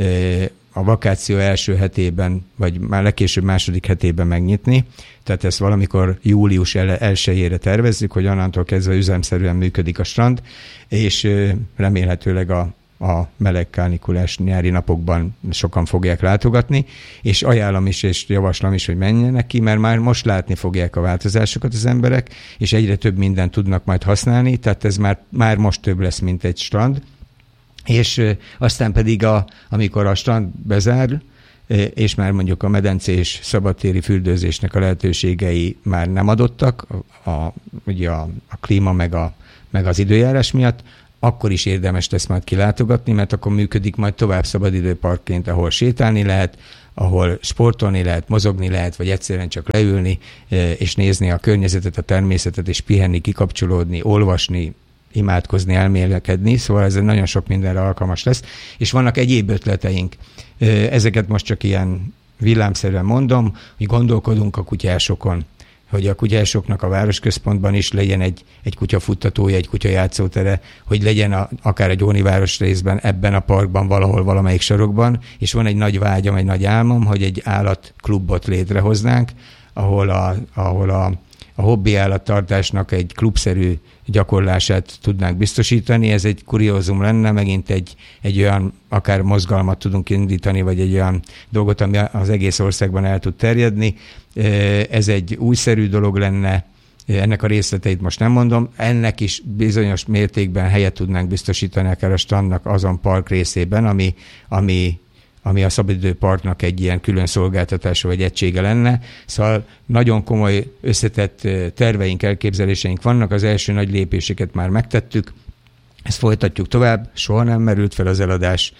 a vakáció első hetében, vagy már legkésőbb második hetében megnyitni. Tehát ezt valamikor július elsejére tervezzük, hogy onnantól kezdve üzemszerűen működik a strand, és remélhetőleg a, a meleg kánikulás nyári napokban sokan fogják látogatni, és ajánlom is, és javaslom is, hogy menjenek ki, mert már most látni fogják a változásokat az emberek, és egyre több mindent tudnak majd használni, tehát ez már, már most több lesz, mint egy strand. És aztán pedig, a, amikor a strand bezár, és már mondjuk a medencés szabadtéri fürdőzésnek a lehetőségei már nem adottak, a, a, ugye a, a klíma meg, a, meg az időjárás miatt, akkor is érdemes lesz majd kilátogatni, mert akkor működik majd tovább szabadidőparkként, ahol sétálni lehet, ahol sportolni lehet, mozogni lehet, vagy egyszerűen csak leülni, és nézni a környezetet, a természetet, és pihenni, kikapcsolódni, olvasni, imádkozni, elmélkedni, szóval ez nagyon sok mindenre alkalmas lesz, és vannak egyéb ötleteink. Ezeket most csak ilyen villámszerűen mondom, hogy gondolkodunk a kutyásokon, hogy a kutyásoknak a városközpontban is legyen egy, egy kutyafuttatója, egy kutyajátszótere, hogy legyen a, akár a Gyóni város részben, ebben a parkban, valahol, valamelyik sarokban, és van egy nagy vágyam, egy nagy álmom, hogy egy állatklubot létrehoznánk, ahol a, ahol a, a hobbi állattartásnak egy klubszerű gyakorlását tudnánk biztosítani. Ez egy kuriózum lenne, megint egy, egy olyan akár mozgalmat tudunk indítani, vagy egy olyan dolgot, ami az egész országban el tud terjedni. Ez egy újszerű dolog lenne, ennek a részleteit most nem mondom, ennek is bizonyos mértékben helyet tudnánk biztosítani akár a strandnak azon park részében, ami, ami ami a szabadidőparknak egy ilyen külön szolgáltatása vagy egysége lenne. Szóval nagyon komoly összetett terveink, elképzeléseink vannak, az első nagy lépéseket már megtettük, ezt folytatjuk tovább, soha nem merült fel az eladás,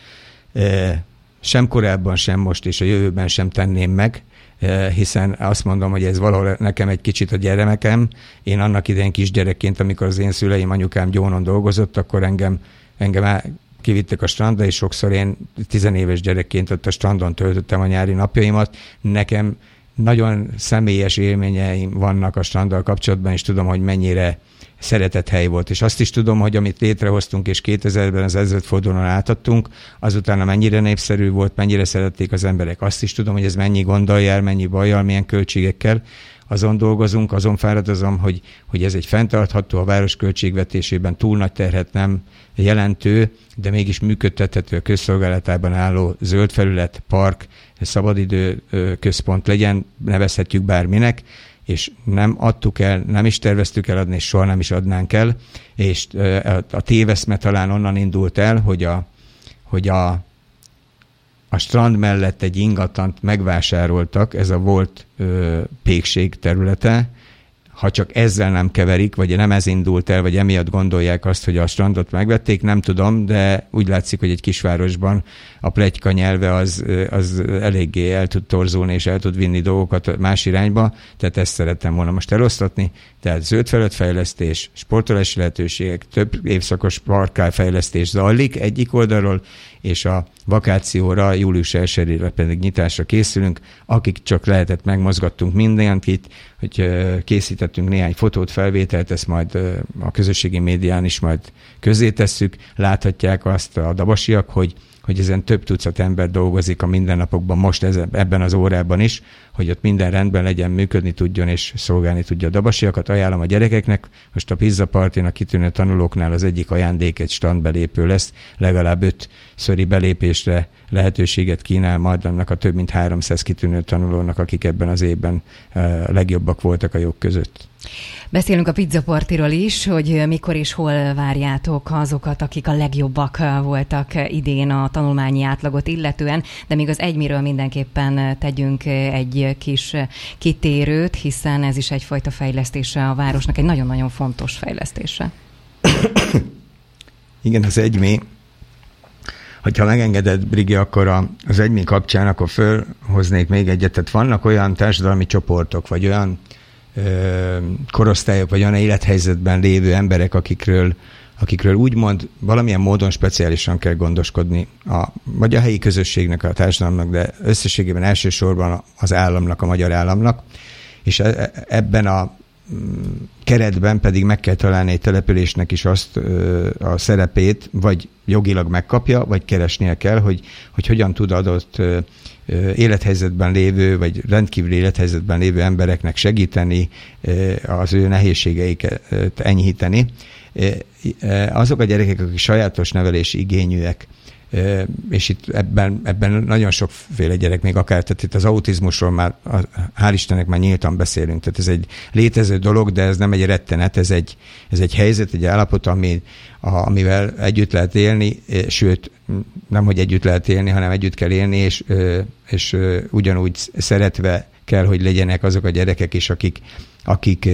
sem korábban, sem most, és a jövőben sem tenném meg, hiszen azt mondom, hogy ez valahol nekem egy kicsit a gyermekem. Én annak idején kisgyerekként, amikor az én szüleim, anyukám Gyónon dolgozott, akkor engem, engem kivittek a strandra, és sokszor én tizenéves gyerekként ott a strandon töltöttem a nyári napjaimat. Nekem nagyon személyes élményeim vannak a stranddal kapcsolatban, és tudom, hogy mennyire szeretett hely volt. És azt is tudom, hogy amit létrehoztunk, és kétezerben az ezredfordulón átadtunk, azután mennyire népszerű volt, mennyire szerették az emberek. Azt is tudom, hogy ez mennyi gonddal jár, mennyi bajjal, milyen költségekkel. Azon dolgozunk, azon fáradozom, hogy, hogy ez egy fenntartható, a város költségvetésében túl nagy terhet nem jelentő, de mégis működtethető, a közszolgálatában álló zöld felület, park, szabadidő központ legyen, nevezhetjük bárminek, és nem adtuk el, nem is terveztük eladni, és soha nem is adnánk el, és a téveszme talán onnan indult el, hogy a, hogy a, a strand mellett egy ingatlant megvásároltak, ez a volt ö, pékség területe. Ha csak ezzel nem keverik, vagy nem ez indult el, vagy emiatt gondolják azt, hogy a strandot megvették, nem tudom, de úgy látszik, hogy egy kisvárosban a pletyka nyelve az, az eléggé el tud torzulni, és el tud vinni dolgokat más irányba, tehát ezt szerettem volna most elosztatni. Tehát zöld felületfejlesztés, sportolási lehetőségek, több évszakos parkálfejlesztés zajlik egyik oldalról, és a vakációra, július elsejére pedig nyitásra készülünk. Akik csak lehetett, megmozgattunk mindenkit, hogy készítettünk néhány fotót, felvételt, ezt majd a közösségi médián is majd közzétesszük. Láthatják azt a dabasiak, hogy hogy ezen több tucat ember dolgozik a mindennapokban, most ezen, ebben az órában is, hogy ott minden rendben legyen, működni tudjon és szolgálni tudja a dabasiakat. Ajánlom a gyerekeknek, most a Pizza Partin a kitűnő tanulóknál az egyik ajándék egy strandbelépő lesz, legalább öt szöri belépésre lehetőséget kínál majd annak a több mint háromszáz kitűnő tanulónak, akik ebben az évben a legjobbak voltak a jók között. Beszélünk a Pizza Partiról is, hogy mikor és hol várjátok azokat, akik a legjobbak voltak idén a tanulmányi átlagot illetően, de még az egymiről mindenképpen tegyünk egy kis kitérőt, hiszen ez is egyfajta fejlesztése a városnak, egy nagyon-nagyon fontos fejlesztése. Igen, az egymi. Hogyha megengeded, Brigi, akkor a, az egymi kapcsán akkor fölhoznék még egyet. Tehát vannak olyan társadalmi csoportok, vagy olyan ö, korosztályok, vagy olyan élethelyzetben lévő emberek, akikről, akikről úgymond valamilyen módon speciálisan kell gondoskodni, a, vagy a helyi közösségnek, a társadalomnak, de összességében elsősorban az államnak, a magyar államnak. És ebben a keretben pedig meg kell találni egy településnek is azt a szerepét, vagy jogilag megkapja, vagy keresnie kell, hogy, hogy hogyan tud adott élethelyzetben lévő, vagy rendkívüli élethelyzetben lévő embereknek segíteni, az ő nehézségeiket enyhíteni. Azok a gyerekek, akik sajátos nevelési igényűek, és itt ebben, ebben nagyon sokféle gyerek, még akár, tehát itt az autizmusról már, hál' Istennek már nyíltan beszélünk, tehát ez egy létező dolog, de ez nem egy rettenet, ez egy, ez egy helyzet, egy állapot, ami, a, amivel együtt lehet élni, sőt, nem, hogy együtt lehet élni, hanem együtt kell élni, és, és ugyanúgy szeretve kell, hogy legyenek azok a gyerekek is, akik, akik,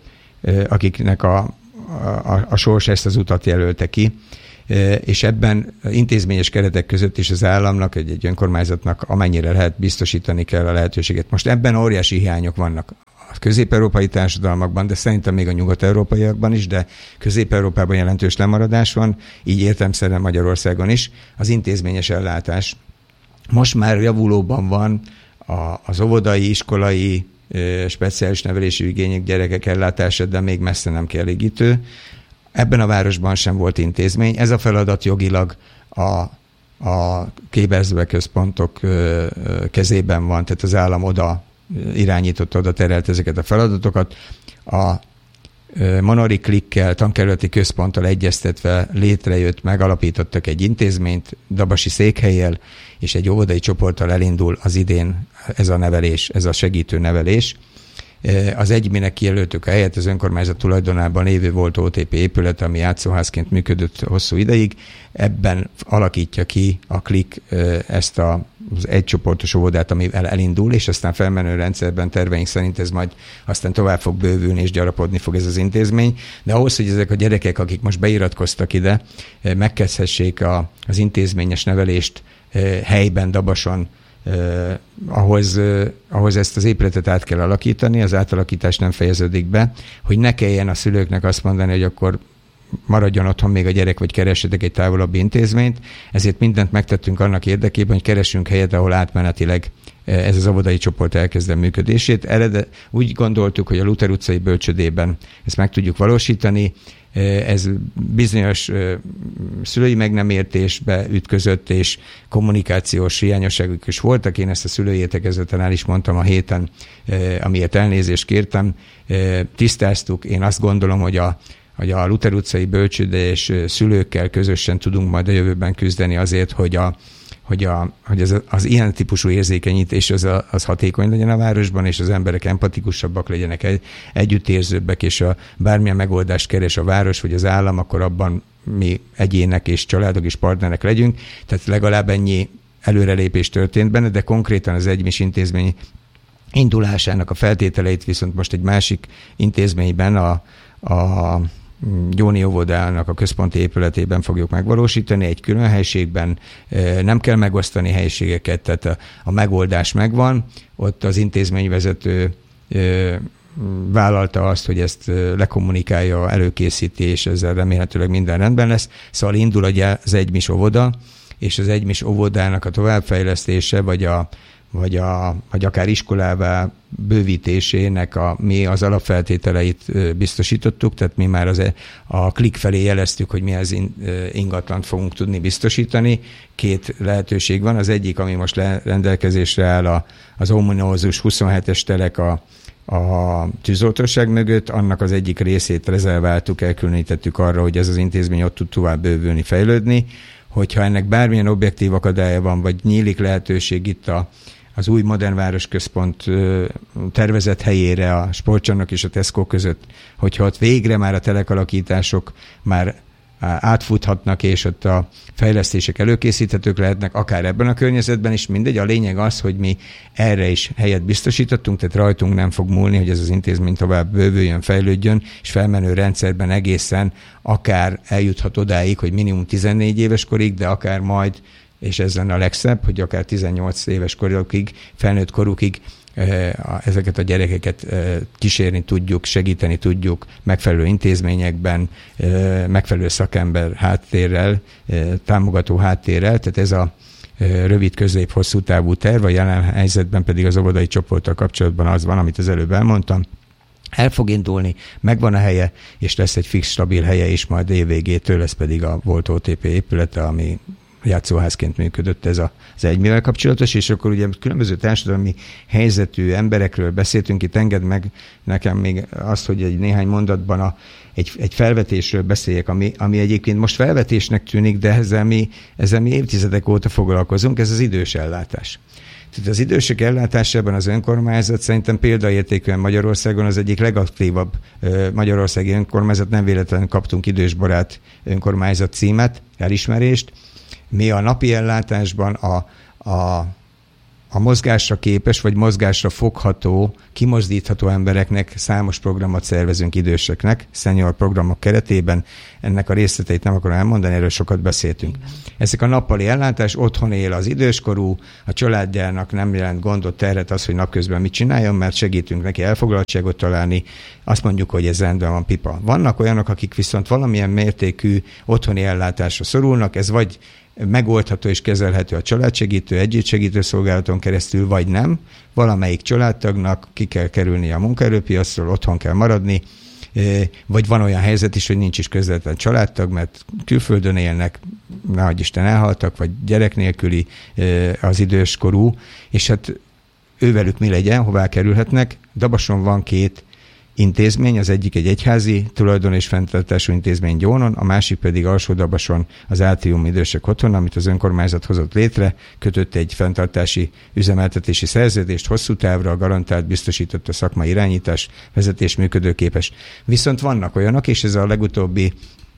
akiknek a, a, a sors ezt az utat jelölte ki, és ebben intézményes keretek között is az államnak, egy, egy önkormányzatnak amennyire lehet biztosítani kell a lehetőséget. Most ebben óriási hiányok vannak a közép-európai társadalmakban, de szerintem még a nyugat-európaiakban is, de közép-európában jelentős lemaradás van, így értelemszerűen Magyarországon is. Az intézményes ellátás most már javulóban van, a, az óvodai, iskolai, speciális nevelési igények gyerekek ellátása, de még messze nem kielégítő. Ebben a városban sem volt intézmény. Ez a feladat jogilag a, a képerző központok kezében van, tehát az állam oda irányította, oda terelt ezeket a feladatokat. A Monori Klikkel, tankerületi központtal egyeztetve létrejött, megalapítottak egy intézményt Dabasi székhellyel, és egy óvodai csoporttal elindul az idén ez a nevelés, ez a segítő nevelés. Az egyminek kijelöltük a helyet, az önkormányzat tulajdonában lévő volt o té pé épület, ami játszóházként működött hosszú ideig. Ebben alakítja ki a Klik ezt a, az egycsoportos óvodát, amivel elindul, és aztán felmenő rendszerben terveink szerint ez majd aztán tovább fog bővülni, és gyarapodni fog ez az intézmény. De ahhoz, hogy ezek a gyerekek, akik most beiratkoztak ide, megkezdhessék a, az intézményes nevelést helyben, Dabason, Uh, ahhoz, uh, ahhoz ezt az épületet át kell alakítani, az átalakítás nem fejeződik be, hogy ne kelljen a szülőknek azt mondani, hogy akkor maradjon otthon még a gyerek, vagy keressetek egy távolabbi intézményt. Ezért mindent megtettünk annak érdekében, hogy keresünk helyet, ahol átmenetileg ez az óvodai csoport elkezd el működését. Erre úgy gondoltuk, hogy a Luther utcai bölcsődében ezt meg tudjuk valósítani. Ez bizonyos szülői meg nem értésbe ütközött, és kommunikációs hiányosságok is voltak. Én ezt a szülői értekezleten el is mondtam a héten, amiért elnézést kértem. Tisztáztuk. Én azt gondolom, hogy a, hogy a Luther utcai bölcsőde és szülőkkel közösen tudunk majd a jövőben küzdeni azért, hogy a hogy, a, hogy az, az ilyen típusú érzékenyítés az, a, az hatékony legyen a városban, és az emberek empatikusabbak legyenek, egy, együttérzőbbek, és a, bármilyen megoldást keres a város, vagy az állam, akkor abban mi egyének és családok és partnerek legyünk. Tehát legalább ennyi előrelépés történt benne, de konkrétan az egymis intézmény indulásának a feltételeit viszont most egy másik intézményben, a, a Gyóni óvodának a központi épületében fogjuk megvalósítani, egy külön helységben, nem kell megosztani helységeket, tehát a, a megoldás megvan, ott az intézményvezető vállalta azt, hogy ezt lekommunikálja, előkészíti, és ezzel remélhetőleg minden rendben lesz. Szóval indul az egymis óvoda, és az egymis óvodának a továbbfejlesztése, vagy a vagy, a, vagy akár iskolává bővítésének a, mi az alapfeltételeit biztosítottuk, tehát mi már az, a Klik felé jeleztük, hogy mi az ingatlant fogunk tudni biztosítani. Két lehetőség van, az egyik, ami most rendelkezésre áll, a, az ominózus huszonhetes telek a, a tűzoltóság mögött, annak az egyik részét rezerváltuk, elkülönítettük arra, hogy ez az intézmény ott tud tovább bővülni, fejlődni. Hogyha ennek bármilyen objektív akadálya van, vagy nyílik lehetőség itt a az új modern városközpont tervezett helyére a Sportcsarnok és a Tesco között, hogyha ott végre már a telekalakítások már átfuthatnak, és ott a fejlesztések előkészíthetők lehetnek, akár ebben a környezetben is, mindegy. A lényeg az, hogy mi erre is helyet biztosítottunk, tehát rajtunk nem fog múlni, hogy ez az intézmény tovább bővüljön, fejlődjön, és felmenő rendszerben egészen akár eljuthat odáig, hogy minimum tizennégy éves korig, de akár majd, és ez lenne a legszebb, hogy akár tizennyolc éves korukig, felnőtt korukig ezeket a gyerekeket kísérni tudjuk, segíteni tudjuk megfelelő intézményekben, megfelelő szakember háttérrel, támogató háttérrel, tehát ez a rövid, közép, hosszú távú terv, a jelen helyzetben pedig az óvodai csoporttal kapcsolatban az van, amit az előbb elmondtam, el fog indulni, megvan a helye, és lesz egy fix, stabil helye is, majd év végétől lesz pedig a volt o té pé épülete, ami játszóházként működött ez az egymivel kapcsolatos, és akkor ugye különböző társadalmi helyzetű emberekről beszéltünk, itt engedd meg nekem még azt, hogy egy néhány mondatban a, egy, egy felvetésről beszéljek, ami, ami egyébként most felvetésnek tűnik, de ezzel mi, ezzel mi évtizedek óta foglalkozunk, ez az idős ellátás. Tehát az idősek ellátásában az önkormányzat szerintem példaértékűen Magyarországon az egyik legaktívabb magyarországi önkormányzat, nem véletlenül kaptunk idősbarát önkormányzat címet, elismerést. Mi a napi ellátásban a, a, a mozgásra képes, vagy mozgásra fogható, kimozdítható embereknek számos programot szervezünk időseknek, senior programok keretében. Ennek a részleteit nem akarom elmondani, erről sokat beszéltünk. Ezek a nappali ellátás, otthon él az időskorú, a családjának nem jelent gondot, terhet az, hogy napközben mit csináljon, mert segítünk neki elfoglaltságot találni, azt mondjuk, hogy ez rendben van, pipa. Vannak olyanok, akik viszont valamilyen mértékű otthoni ellátásra szorulnak, ez vagy megoldható és kezelhető a családsegítő, együttsegítő szolgálaton keresztül, vagy nem. Valamelyik családtagnak ki kell kerülni a munkaerőpiacról, otthon kell maradni, vagy van olyan helyzet is, hogy nincs is közvetlen családtag, mert külföldön élnek, nehogy Isten elhaltak, vagy gyerek nélküli az időskorú, és hát ővelük mi legyen, hová kerülhetnek. Dabason van két intézmény, az egyik egy egyházi tulajdon és fenntartású intézmény Gyónon, a másik pedig Alsó-Dabason az Átrium idősek otthona, amit az önkormányzat hozott létre, kötött egy fenntartási üzemeltetési szerződést, hosszú távra garantált, biztosított a szakmai irányítás, vezetés működőképes. Viszont vannak olyanok, és ez a legutóbbi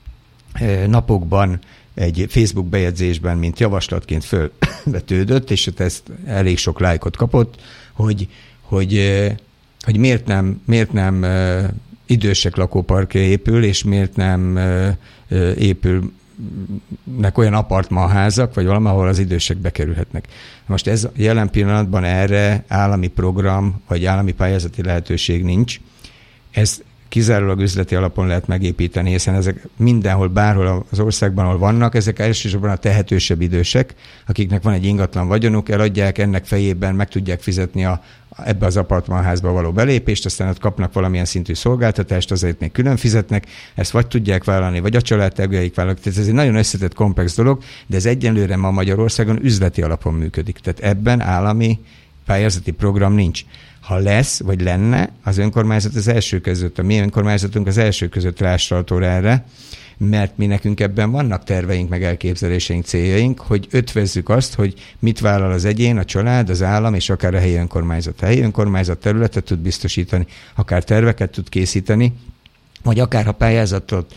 napokban egy Facebook bejegyzésben, mint javaslatként fölvetődött, és ezt elég sok lájkot kapott, hogy, hogy hogy miért nem, miért nem uh, idősek lakóparkja épül, és miért nem uh, épülnek olyan apartmanházak, vagy valamahol az idősek bekerülhetnek. Most ez jelen pillanatban erre állami program, vagy állami pályázati lehetőség nincs. Ez kizárólag üzleti alapon lehet megépíteni, hiszen ezek mindenhol, bárhol az országban, ahol vannak, ezek elsősorban a tehetősebb idősek, akiknek van egy ingatlan vagyonuk, eladják, ennek fejében meg tudják fizetni a, ebbe az apartmanházba való belépést, aztán ott kapnak valamilyen szintű szolgáltatást, azért még külön fizetnek, ezt vagy tudják vállalni, vagy a családtagjaik vállalják. Tehát ez egy nagyon összetett, komplex dolog, de ez egyenlőre ma Magyarországon üzleti alapon működik. Tehát ebben állami pályázati program nincs. Ha lesz, vagy lenne, az önkormányzat az első között, a mi önkormányzatunk az első között rástratol erre, mert mi nekünk ebben vannak terveink, meg elképzeléseink, céljaink, hogy ötvezzük azt, hogy mit vállal az egyén, a család, az állam, és akár a helyi önkormányzat. A helyi önkormányzat területet tud biztosítani, akár terveket tud készíteni, vagy akár ha pályázatot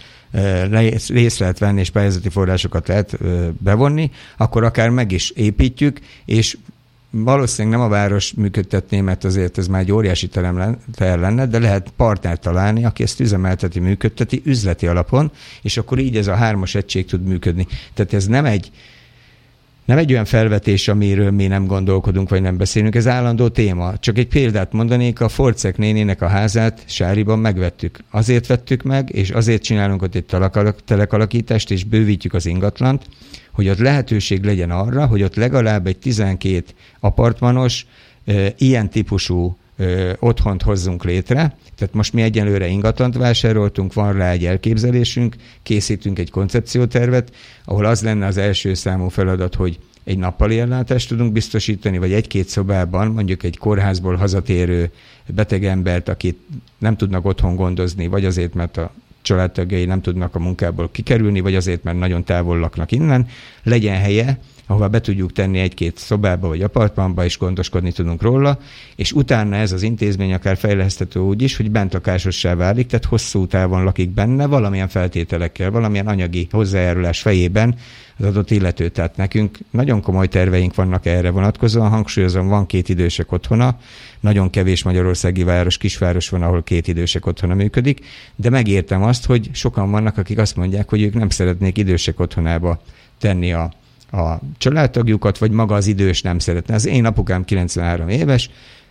részt lehet venni, és pályázati forrásokat lehet bevonni, akkor akár meg is építjük, és valószínűleg nem a város működtetné, mert azért ez már egy óriási terem lenne, de lehet partnert találni, aki ezt üzemelteti, működteti üzleti alapon, és akkor így ez a hármas egység tud működni. Tehát ez nem egy, nem egy olyan felvetés, amiről mi nem gondolkodunk, vagy nem beszélünk, ez állandó téma. Csak egy példát mondanék, a Forcek nénének a házát Sáriban megvettük. Azért vettük meg, és azért csinálunk ott egy telekalakítást, és bővítjük az ingatlant, hogy ott lehetőség legyen arra, hogy ott legalább egy tizenkét apartmanos, e, ilyen típusú e, otthont hozzunk létre. Tehát most mi egyelőre ingatlant vásároltunk, van rá egy elképzelésünk, készítünk egy koncepciótervet, ahol az lenne az első számú feladat, hogy egy nappali ellátást tudunk biztosítani, vagy egy-két szobában, mondjuk egy kórházból hazatérő betegembert, akit nem tudnak otthon gondozni, vagy azért, mert a családtagjai nem tudnak a munkából kikerülni, vagy azért, mert nagyon távol laknak innen, legyen helye, ahova be tudjuk tenni egy-két szobába vagy apartmanba, és gondoskodni tudunk róla, és utána ez az intézmény akár fejleszthető úgy is, hogy bentlakásossá válik, tehát hosszú távon lakik benne, valamilyen feltételekkel, valamilyen anyagi hozzájárulás fejében az adott illető. Tehát nekünk nagyon komoly terveink vannak erre vonatkozóan, hangsúlyozom, van két idősek otthona, nagyon kevés magyarországi város, kisváros van, ahol két idősek otthona működik, de megértem azt, hogy sokan vannak, akik azt mondják, hogy ők nem szeretnék idősek otthonába tenni a a családtagjukat, vagy maga az idős nem szeretne. Az én apukám kilencvenhárom éves,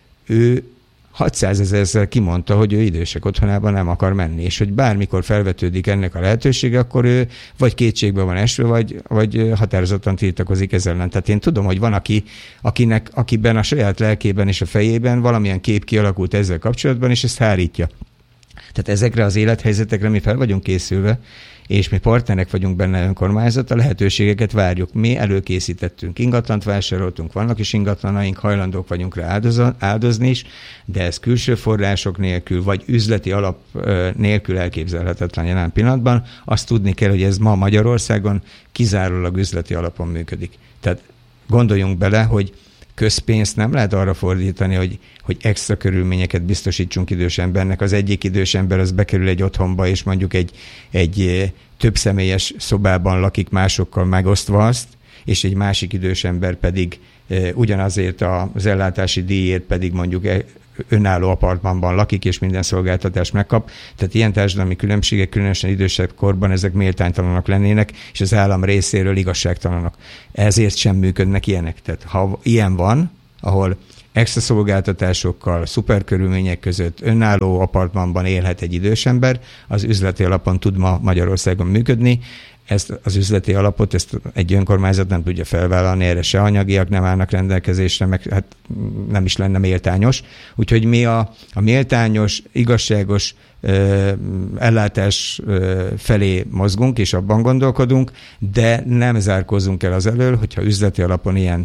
ő hatszázezerszer kimondta, hogy ő idősek otthonában nem akar menni, és hogy bármikor felvetődik ennek a lehetősége, akkor ő vagy kétségbe van esve, vagy, vagy határozottan tiltakozik ezzel ellen. Tehát én tudom, hogy van, aki, akinek, akiben a saját lelkében és a fejében valamilyen kép kialakult ezzel kapcsolatban, és ezt hárítja. Tehát ezekre az élethelyzetekre mi fel vagyunk készülve, és mi partnerek vagyunk benne önkormányzat, a lehetőségeket várjuk. Mi előkészítettünk, ingatlant vásároltunk, vannak is ingatlanaink, hajlandók vagyunk rá áldozni is, de ez külső források nélkül, vagy üzleti alap nélkül elképzelhetetlen jelen pillanatban. Azt tudni kell, hogy ez ma Magyarországon kizárólag üzleti alapon működik. Tehát gondoljunk bele, hogy közpénzt nem lehet arra fordítani, hogy, hogy extra körülményeket biztosítsunk idős embernek. Az egyik idős ember az bekerül egy otthonba, és mondjuk egy, egy több személyes szobában lakik másokkal megosztva azt, és egy másik idős ember pedig ugyanazért az ellátási díjért pedig mondjuk önálló apartmanban lakik, és minden szolgáltatást megkap. Tehát ilyen társadalmi különbségek, különösen idősebb korban ezek méltánytalanok lennének, és az állam részéről igazságtalanok. Ezért sem működnek ilyenek. Tehát ha ilyen van, ahol extra szolgáltatásokkal, szuperkörülmények között önálló apartmanban élhet egy idős ember, az üzleti alapon tud ma Magyarországon működni. Ezt az üzleti alapot ezt egy önkormányzat nem tudja felvállalni, erre se anyagiak nem állnak rendelkezésre, meg hát nem is lenne méltányos. Úgyhogy mi a, a méltányos, igazságos ö, ellátás ö, felé mozgunk, és abban gondolkodunk, de nem zárkózunk el az elől, hogyha üzleti alapon ilyen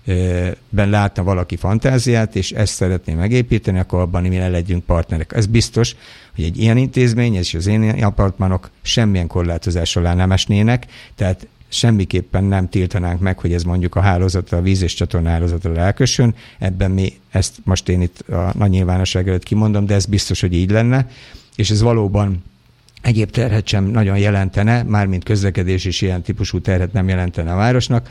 ben látna valaki fantáziát, és ezt szeretné megépíteni, akkor abban mi ne legyünk partnerek. Ez biztos, hogy egy ilyen intézmény, és az én apartmanok semmilyen korlátozás alá nem esnének, tehát semmiképpen nem tiltanánk meg, hogy ez mondjuk a hálózatra, a víz- és csatornahálózatra elkössön. Ebben mi ezt most én itt a nagy nyilvánosság előtt kimondom, de ez biztos, hogy így lenne, és ez valóban egyéb terhet sem nagyon jelentene, mármint közlekedés is ilyen típusú terhet nem jelentene a városnak.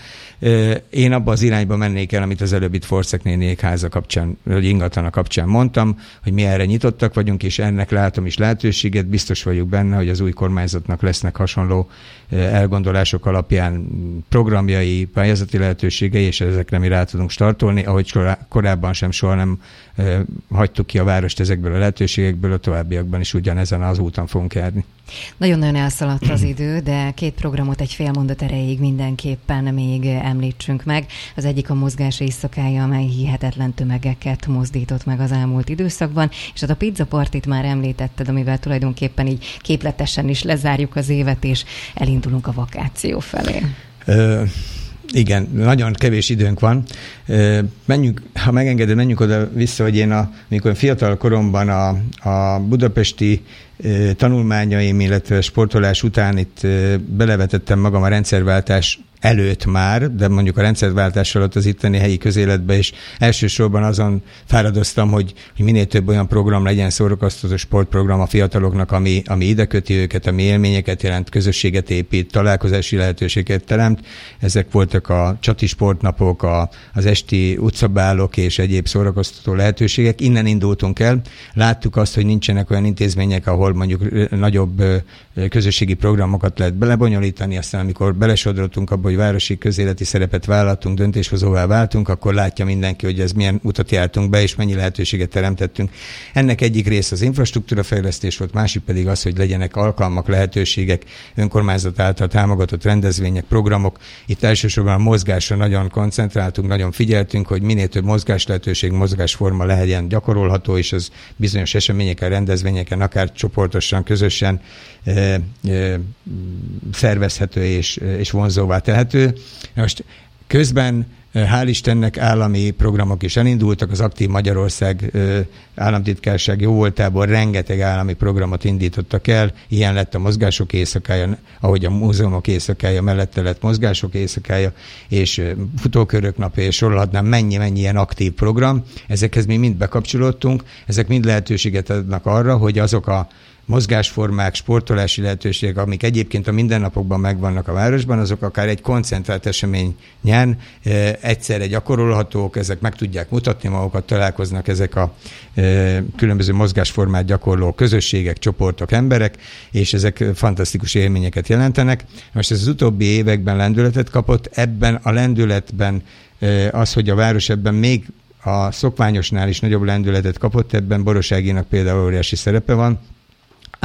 Én abba az irányba mennék el, amit az előbb itt Forszek néniék háza kapcsán, vagy ingatlana kapcsán mondtam, hogy mi erre nyitottak vagyunk, és ennek látom is lehetőséget. Biztos vagyok benne, hogy az új kormányzatnak lesznek hasonló elgondolások alapján programjai, pályázati lehetőségei, és ezekre mi rá tudunk startolni, ahogy korábban sem soha nem hagytuk ki a várost ezekből a lehetőségekből, a továbbiakban is ugyanezen az úton fogunk járni. Nagyon-nagyon elszaladt az idő, de két programot egy fél mondat erejéig mindenképpen még említsünk meg. Az egyik a Mozgás éjszakája, amely hihetetlen tömegeket mozdított meg az elmúlt időszakban, és hát a Pizza Partit már említetted, amivel tulajdonképpen így képletesen is lezárjuk az évet, és elindulunk a vakáció felé. Ö... Igen, nagyon kevés időnk van. Menjünk, ha megengeded, menjünk oda vissza, hogy én, a, amikor fiatal koromban a, a budapesti tanulmányaim, illetve sportolás után itt belevetettem magam a rendszerváltás előtt már, de mondjuk a rendszerváltás alatt az itteni helyi közéletbe, és elsősorban azon fáradoztam, hogy, hogy minél több olyan program legyen, szórakoztató sportprogram a fiataloknak, ami, ami ide köti őket, ami élményeket jelent, közösséget épít, találkozási lehetőséget teremt. Ezek voltak a csati sportnapok, a, az esti utcabálok és egyéb szórakoztató lehetőségek. Innen indultunk el. Láttuk azt, hogy nincsenek olyan intézmények, ahol mondjuk nagyobb közösségi programokat lehet belebonyolítani, aztán amikor belesodrottunk abba, hogy városi közéleti szerepet vállaltunk, döntéshozóvá váltunk, akkor látja mindenki, hogy ez milyen utat jártunk be, és mennyi lehetőséget teremtettünk. Ennek egyik része az infrastruktúrafejlesztés volt, másik pedig az, hogy legyenek alkalmak, lehetőségek, önkormányzat által támogatott rendezvények, programok. Itt elsősorban a mozgásra nagyon koncentráltunk, nagyon figyeltünk, hogy minél több mozgás lehetőség, mozgásforma legyen gyakorolható, és az bizonyos eseményeken, rendezvényeken, akár csoportosan, közösen e, e, szervezhető és, és vonzóvá tehető. Most közben hál' Istennek állami programok is elindultak, az Aktív Magyarország államtitkárság jó voltából rengeteg állami programot indítottak el, ilyen lett a Mozgások éjszakája, ahogy a múzeumok éjszakája mellette lett Mozgások éjszakája, és futókörök napja, és sorolhatnám mennyi-mennyi ilyen aktív program. Ezekhez mi mind bekapcsolódtunk, ezek mind lehetőséget adnak arra, hogy azok a mozgásformák, sportolási lehetőségek, amik egyébként a mindennapokban megvannak a városban, azok akár egy koncentrált eseményen e, egyszerre gyakorolhatók, ezek meg tudják mutatni magukat, találkoznak ezek a e, különböző mozgásformát gyakorló közösségek, csoportok, emberek, és ezek fantasztikus élményeket jelentenek. Most ez az utóbbi években lendületet kapott, ebben a lendületben e, az, hogy a város ebben még a szokványosnál is nagyobb lendületet kapott, ebben Boroságinak például óriási szerepe van.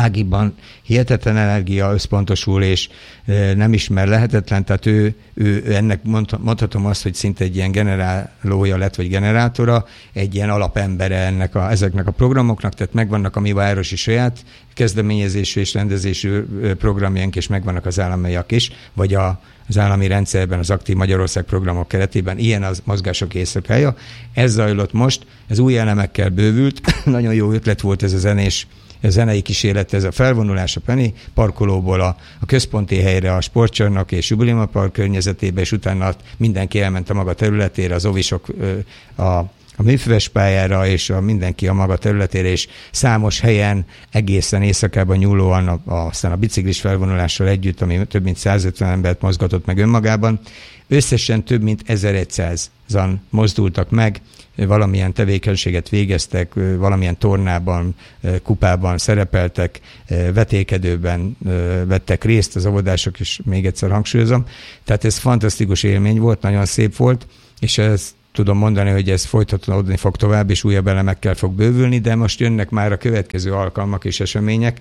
Ágiban hihetetlen energia összpontosul, és nem ismer lehetetlen, tehát ő, ő ennek mondhatom azt, hogy szinte egy ilyen generálója lett, vagy generátora, egy ilyen alapembere ennek a, ezeknek a programoknak, tehát megvannak a mi városi saját kezdeményezésű és rendezésű programjaink, és megvannak az államiak is, vagy a, az állami rendszerben, az Aktív Magyarország programok keretében ilyen az mozgások éjszakája. Ez zajlott most, ez új elemekkel bővült, nagyon jó ötlet volt ez a zenés a zenei kísérlet, ez a felvonulás a Penny parkolóból a, a központi helyre, a sportcsarnok és Jubilima Park környezetébe, és utána mindenki elment a maga területére, az ovisok a, a műfüves pályára, és a, mindenki a maga területére, és számos helyen egészen éjszakában nyúlóan a, a, aztán a biciklis felvonulással együtt, ami több mint százötven embert mozgatott meg önmagában. Összesen több mint ezerszázan mozdultak meg, valamilyen tevékenységet végeztek, valamilyen tornában, kupában szerepeltek, vetélkedőben vettek részt az óvodások, és még egyszer hangsúlyozom. Tehát ez fantasztikus élmény volt, nagyon szép volt, és ezt tudom mondani, hogy ez folytatódni fog tovább, és újabb elemekkel fog bővülni, de most jönnek már a következő alkalmak és események,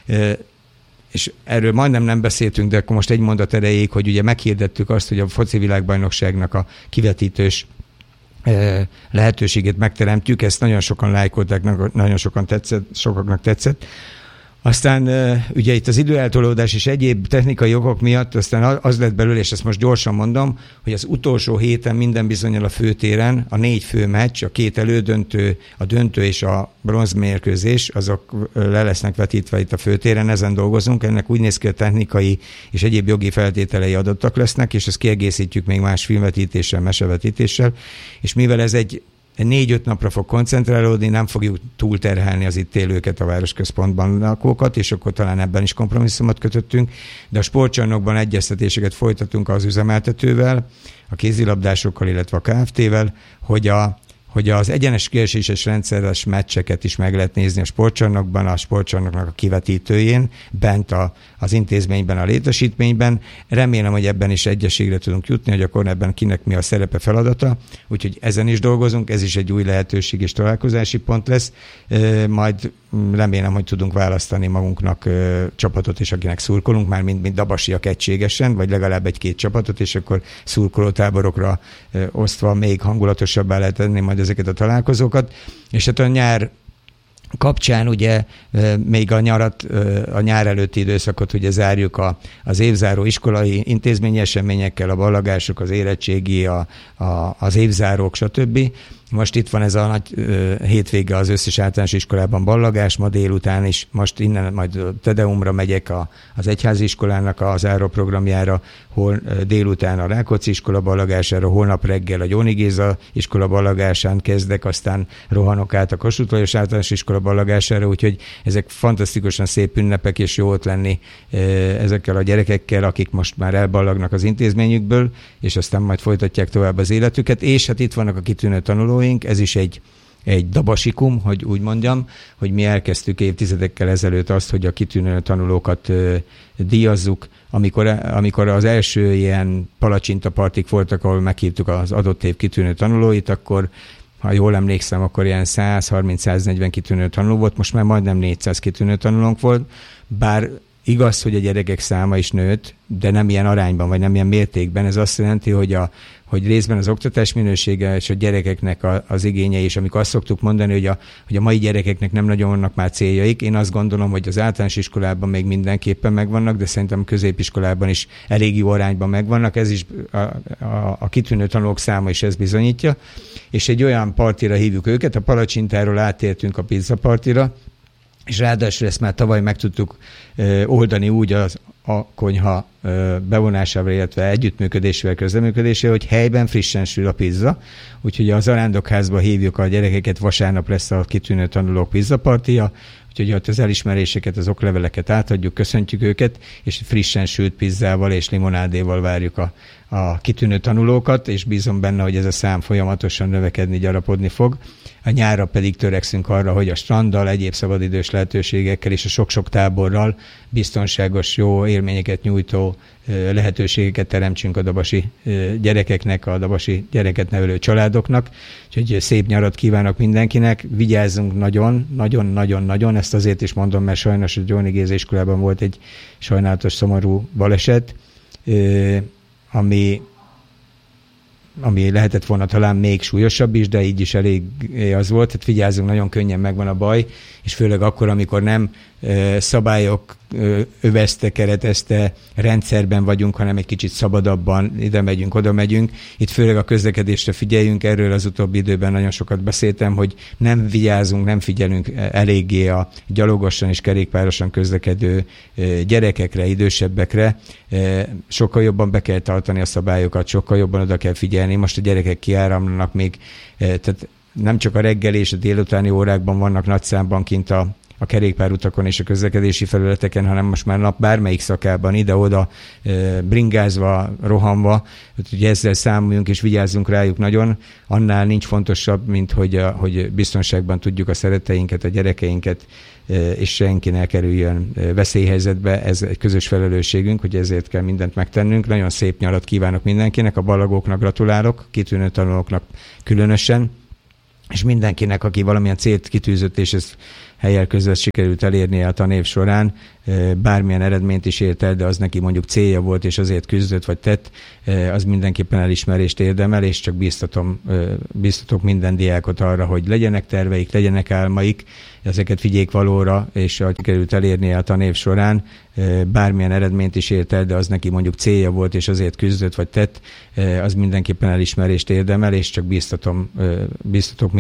és erről majdnem nem beszéltünk, de akkor most egy mondat erejéig, hogy ugye meghirdettük azt, hogy a foci világbajnokságnak a kivetítős lehetőségét megteremtjük, ezt nagyon sokan lájkolták, nagyon sokan tetszett, sokaknak tetszett. Aztán ugye itt az időeltolódás és egyéb technikai okok miatt aztán az lett belőle, és ezt most gyorsan mondom, hogy az utolsó héten minden bizonnyal a főtéren a négy fő meccs, a két elődöntő, a döntő és a bronzmérkőzés, azok le lesznek vetítve itt a főtéren, ezen dolgozunk, ennek úgy néz ki, a technikai és egyéb jogi feltételei adottak lesznek, és ezt kiegészítjük még más filmvetítéssel, mesevetítéssel, és mivel ez egy négy-öt napra fog koncentrálódni, nem fogjuk túlterhelni az itt élőket, a városközpontban lakókat, és akkor talán ebben is kompromisszumot kötöttünk, de a sportcsarnokban egyeztetéseket folytatunk az üzemeltetővel, a kézilabdásokkal, illetve a Kft-vel, hogy a hogy az egyenes kieséses rendszeres meccseket is meg lehet nézni a sportcsarnokban, a sportcsarnoknak a kivetítőjén, bent a, az intézményben, a létesítményben. Remélem, hogy ebben is egyességre tudunk jutni, hogy akkor ebben kinek mi a szerepe, feladata. Úgyhogy ezen is dolgozunk, ez is egy új lehetőség és találkozási pont lesz. Majd remélem, hogy tudunk választani magunknak csapatot, és akinek szurkolunk, már mind, mind dabasiak egységesen, vagy legalább egy-két csapatot, és akkor szurkolótáborokra osztva még hangulatosabbá lehet tenni majd ezeket a találkozókat. És hát a nyár kapcsán ugye még a nyarat, a nyár előtti időszakot ugye zárjuk a, az évzáró iskolai intézményi eseményekkel, a ballagások, az érettségi, a, a, az évzárók, stb. Most itt van ez a nagy uh, hétvége az összes általános iskolában ballagás, ma délután is, most innen majd Tedeumra megyek a, az egyházi iskolának a záró programjára, hol uh, délután a Rákóczi iskola ballagására, holnap reggel a Gyóni Géza iskola ballagásán kezdek, aztán rohanok át a Kossuth Lajos általános iskola ballagására, úgyhogy ezek fantasztikusan szép ünnepek, és jó ott lenni uh, ezekkel a gyerekekkel, akik most már elballagnak az intézményükből, és aztán majd folytatják tovább az életüket, és hát itt vannak a kitűnő tanulóink. Ez is egy, egy dabasikum, hogy úgy mondjam, hogy mi elkezdtük évtizedekkel ezelőtt azt, hogy a kitűnő tanulókat ö, díjazzuk. Amikor, amikor az első ilyen palacsintapartik voltak, ahol meghívtuk az adott év kitűnő tanulóit, akkor ha jól emlékszem, akkor ilyen száz harminc száz negyven kitűnő tanuló volt, most már majdnem négyszáz kitűnő tanulónk volt, bár igaz, hogy a gyerekek száma is nőtt, de nem ilyen arányban, vagy nem ilyen mértékben. Ez azt jelenti, hogy, a, hogy részben az oktatás minősége és a gyerekeknek a, az igényei, és amikor azt szoktuk mondani, hogy a, hogy a mai gyerekeknek nem nagyon vannak már céljaik, én azt gondolom, hogy az általános iskolában még mindenképpen megvannak, de szerintem a középiskolában is elég jó arányban megvannak. Ez is a, a, a kitűnő tanulók száma is ezt bizonyítja. És egy olyan partira hívjuk őket, a palacsintáról átértünk a pizza partira, és ráadásul ezt már tavaly meg tudtuk ö, oldani úgy az a konyha ö, bevonásával, illetve együttműködésével, közleműködésével, hogy helyben frissen sül a pizza. Úgyhogy az zarándokházba hívjuk a gyerekeket, vasárnap lesz a kitűnő tanulók pizzapartia, úgyhogy ott az elismeréseket, az okleveleket átadjuk, köszöntjük őket, és frissen sült pizzával és limonádéval várjuk a, a kitűnő tanulókat, és bízom benne, hogy ez a szám folyamatosan növekedni, gyarapodni fog. A nyárra pedig törekszünk arra, hogy a stranddal, egyéb szabadidős lehetőségekkel és a sok-sok táborral biztonságos, jó élményeket nyújtó lehetőségeket teremtsünk a dabasi gyerekeknek, a dabasi gyereket nevelő családoknak. Úgyhogy szép nyarat kívánok mindenkinek, vigyázzunk nagyon, nagyon-nagyon-nagyon, ezt azért is mondom, mert sajnos a Gyóni Géza iskolában volt egy sajnálatos, szomorú baleset, ami ami lehetett volna talán még súlyosabb is, de így is elég az volt. Tehát vigyázzunk, nagyon könnyen megvan a baj, és főleg akkor, amikor nem e, szabályok e, övezte, keretezte rendszerben vagyunk, hanem egy kicsit szabadabban ide megyünk, oda megyünk. Itt főleg a közlekedésre figyeljünk, erről az utóbbi időben nagyon sokat beszéltem, hogy nem vigyázunk, nem figyelünk eléggé a gyalogosan és kerékpárosan közlekedő e, gyerekekre, idősebbekre. E, sokkal jobban be kell tartani a szabályokat, sokkal jobban oda kell figyelni. Most a gyerekek kiáramlanak még, e, tehát nem csak a reggel és a délutáni órákban vannak nagy számban kint a, a kerékpárutakon és a közlekedési felületeken, hanem most már nap bármelyik szakában ide-oda e, bringázva, rohanva, hogy ezzel számoljunk és vigyázzunk rájuk nagyon. Annál nincs fontosabb, mint hogy, a, hogy biztonságban tudjuk a szeretteinket, a gyerekeinket, e, és senki ne kerüljön veszélyhelyzetbe. Ez egy közös felelősségünk, hogy ezért kell mindent megtennünk. Nagyon szép nyarat kívánok mindenkinek, a ballagóknak gratulálok, kitűnő tanulóknak különösen, és mindenkinek, aki valamilyen célt kitűzött, és ezt helyel között sikerült elérnie a tanév során, bármilyen eredményt is ért el, de az neki mondjuk célja volt, és azért küzdött, vagy tett, az mindenképpen elismerést érdemel, és csak bíztatom, bíztatok minden diákot arra, hogy legyenek terveik, legyenek álmaik, ezeket vigyék valóra, és ahogy sikerült elérnie a tanév során, bármilyen eredményt is ért el, de az neki mondjuk célja volt, és azért küzdött, vagy tett, az mindenképpen elismerést érdemel, és csak bíztatom, bíztatok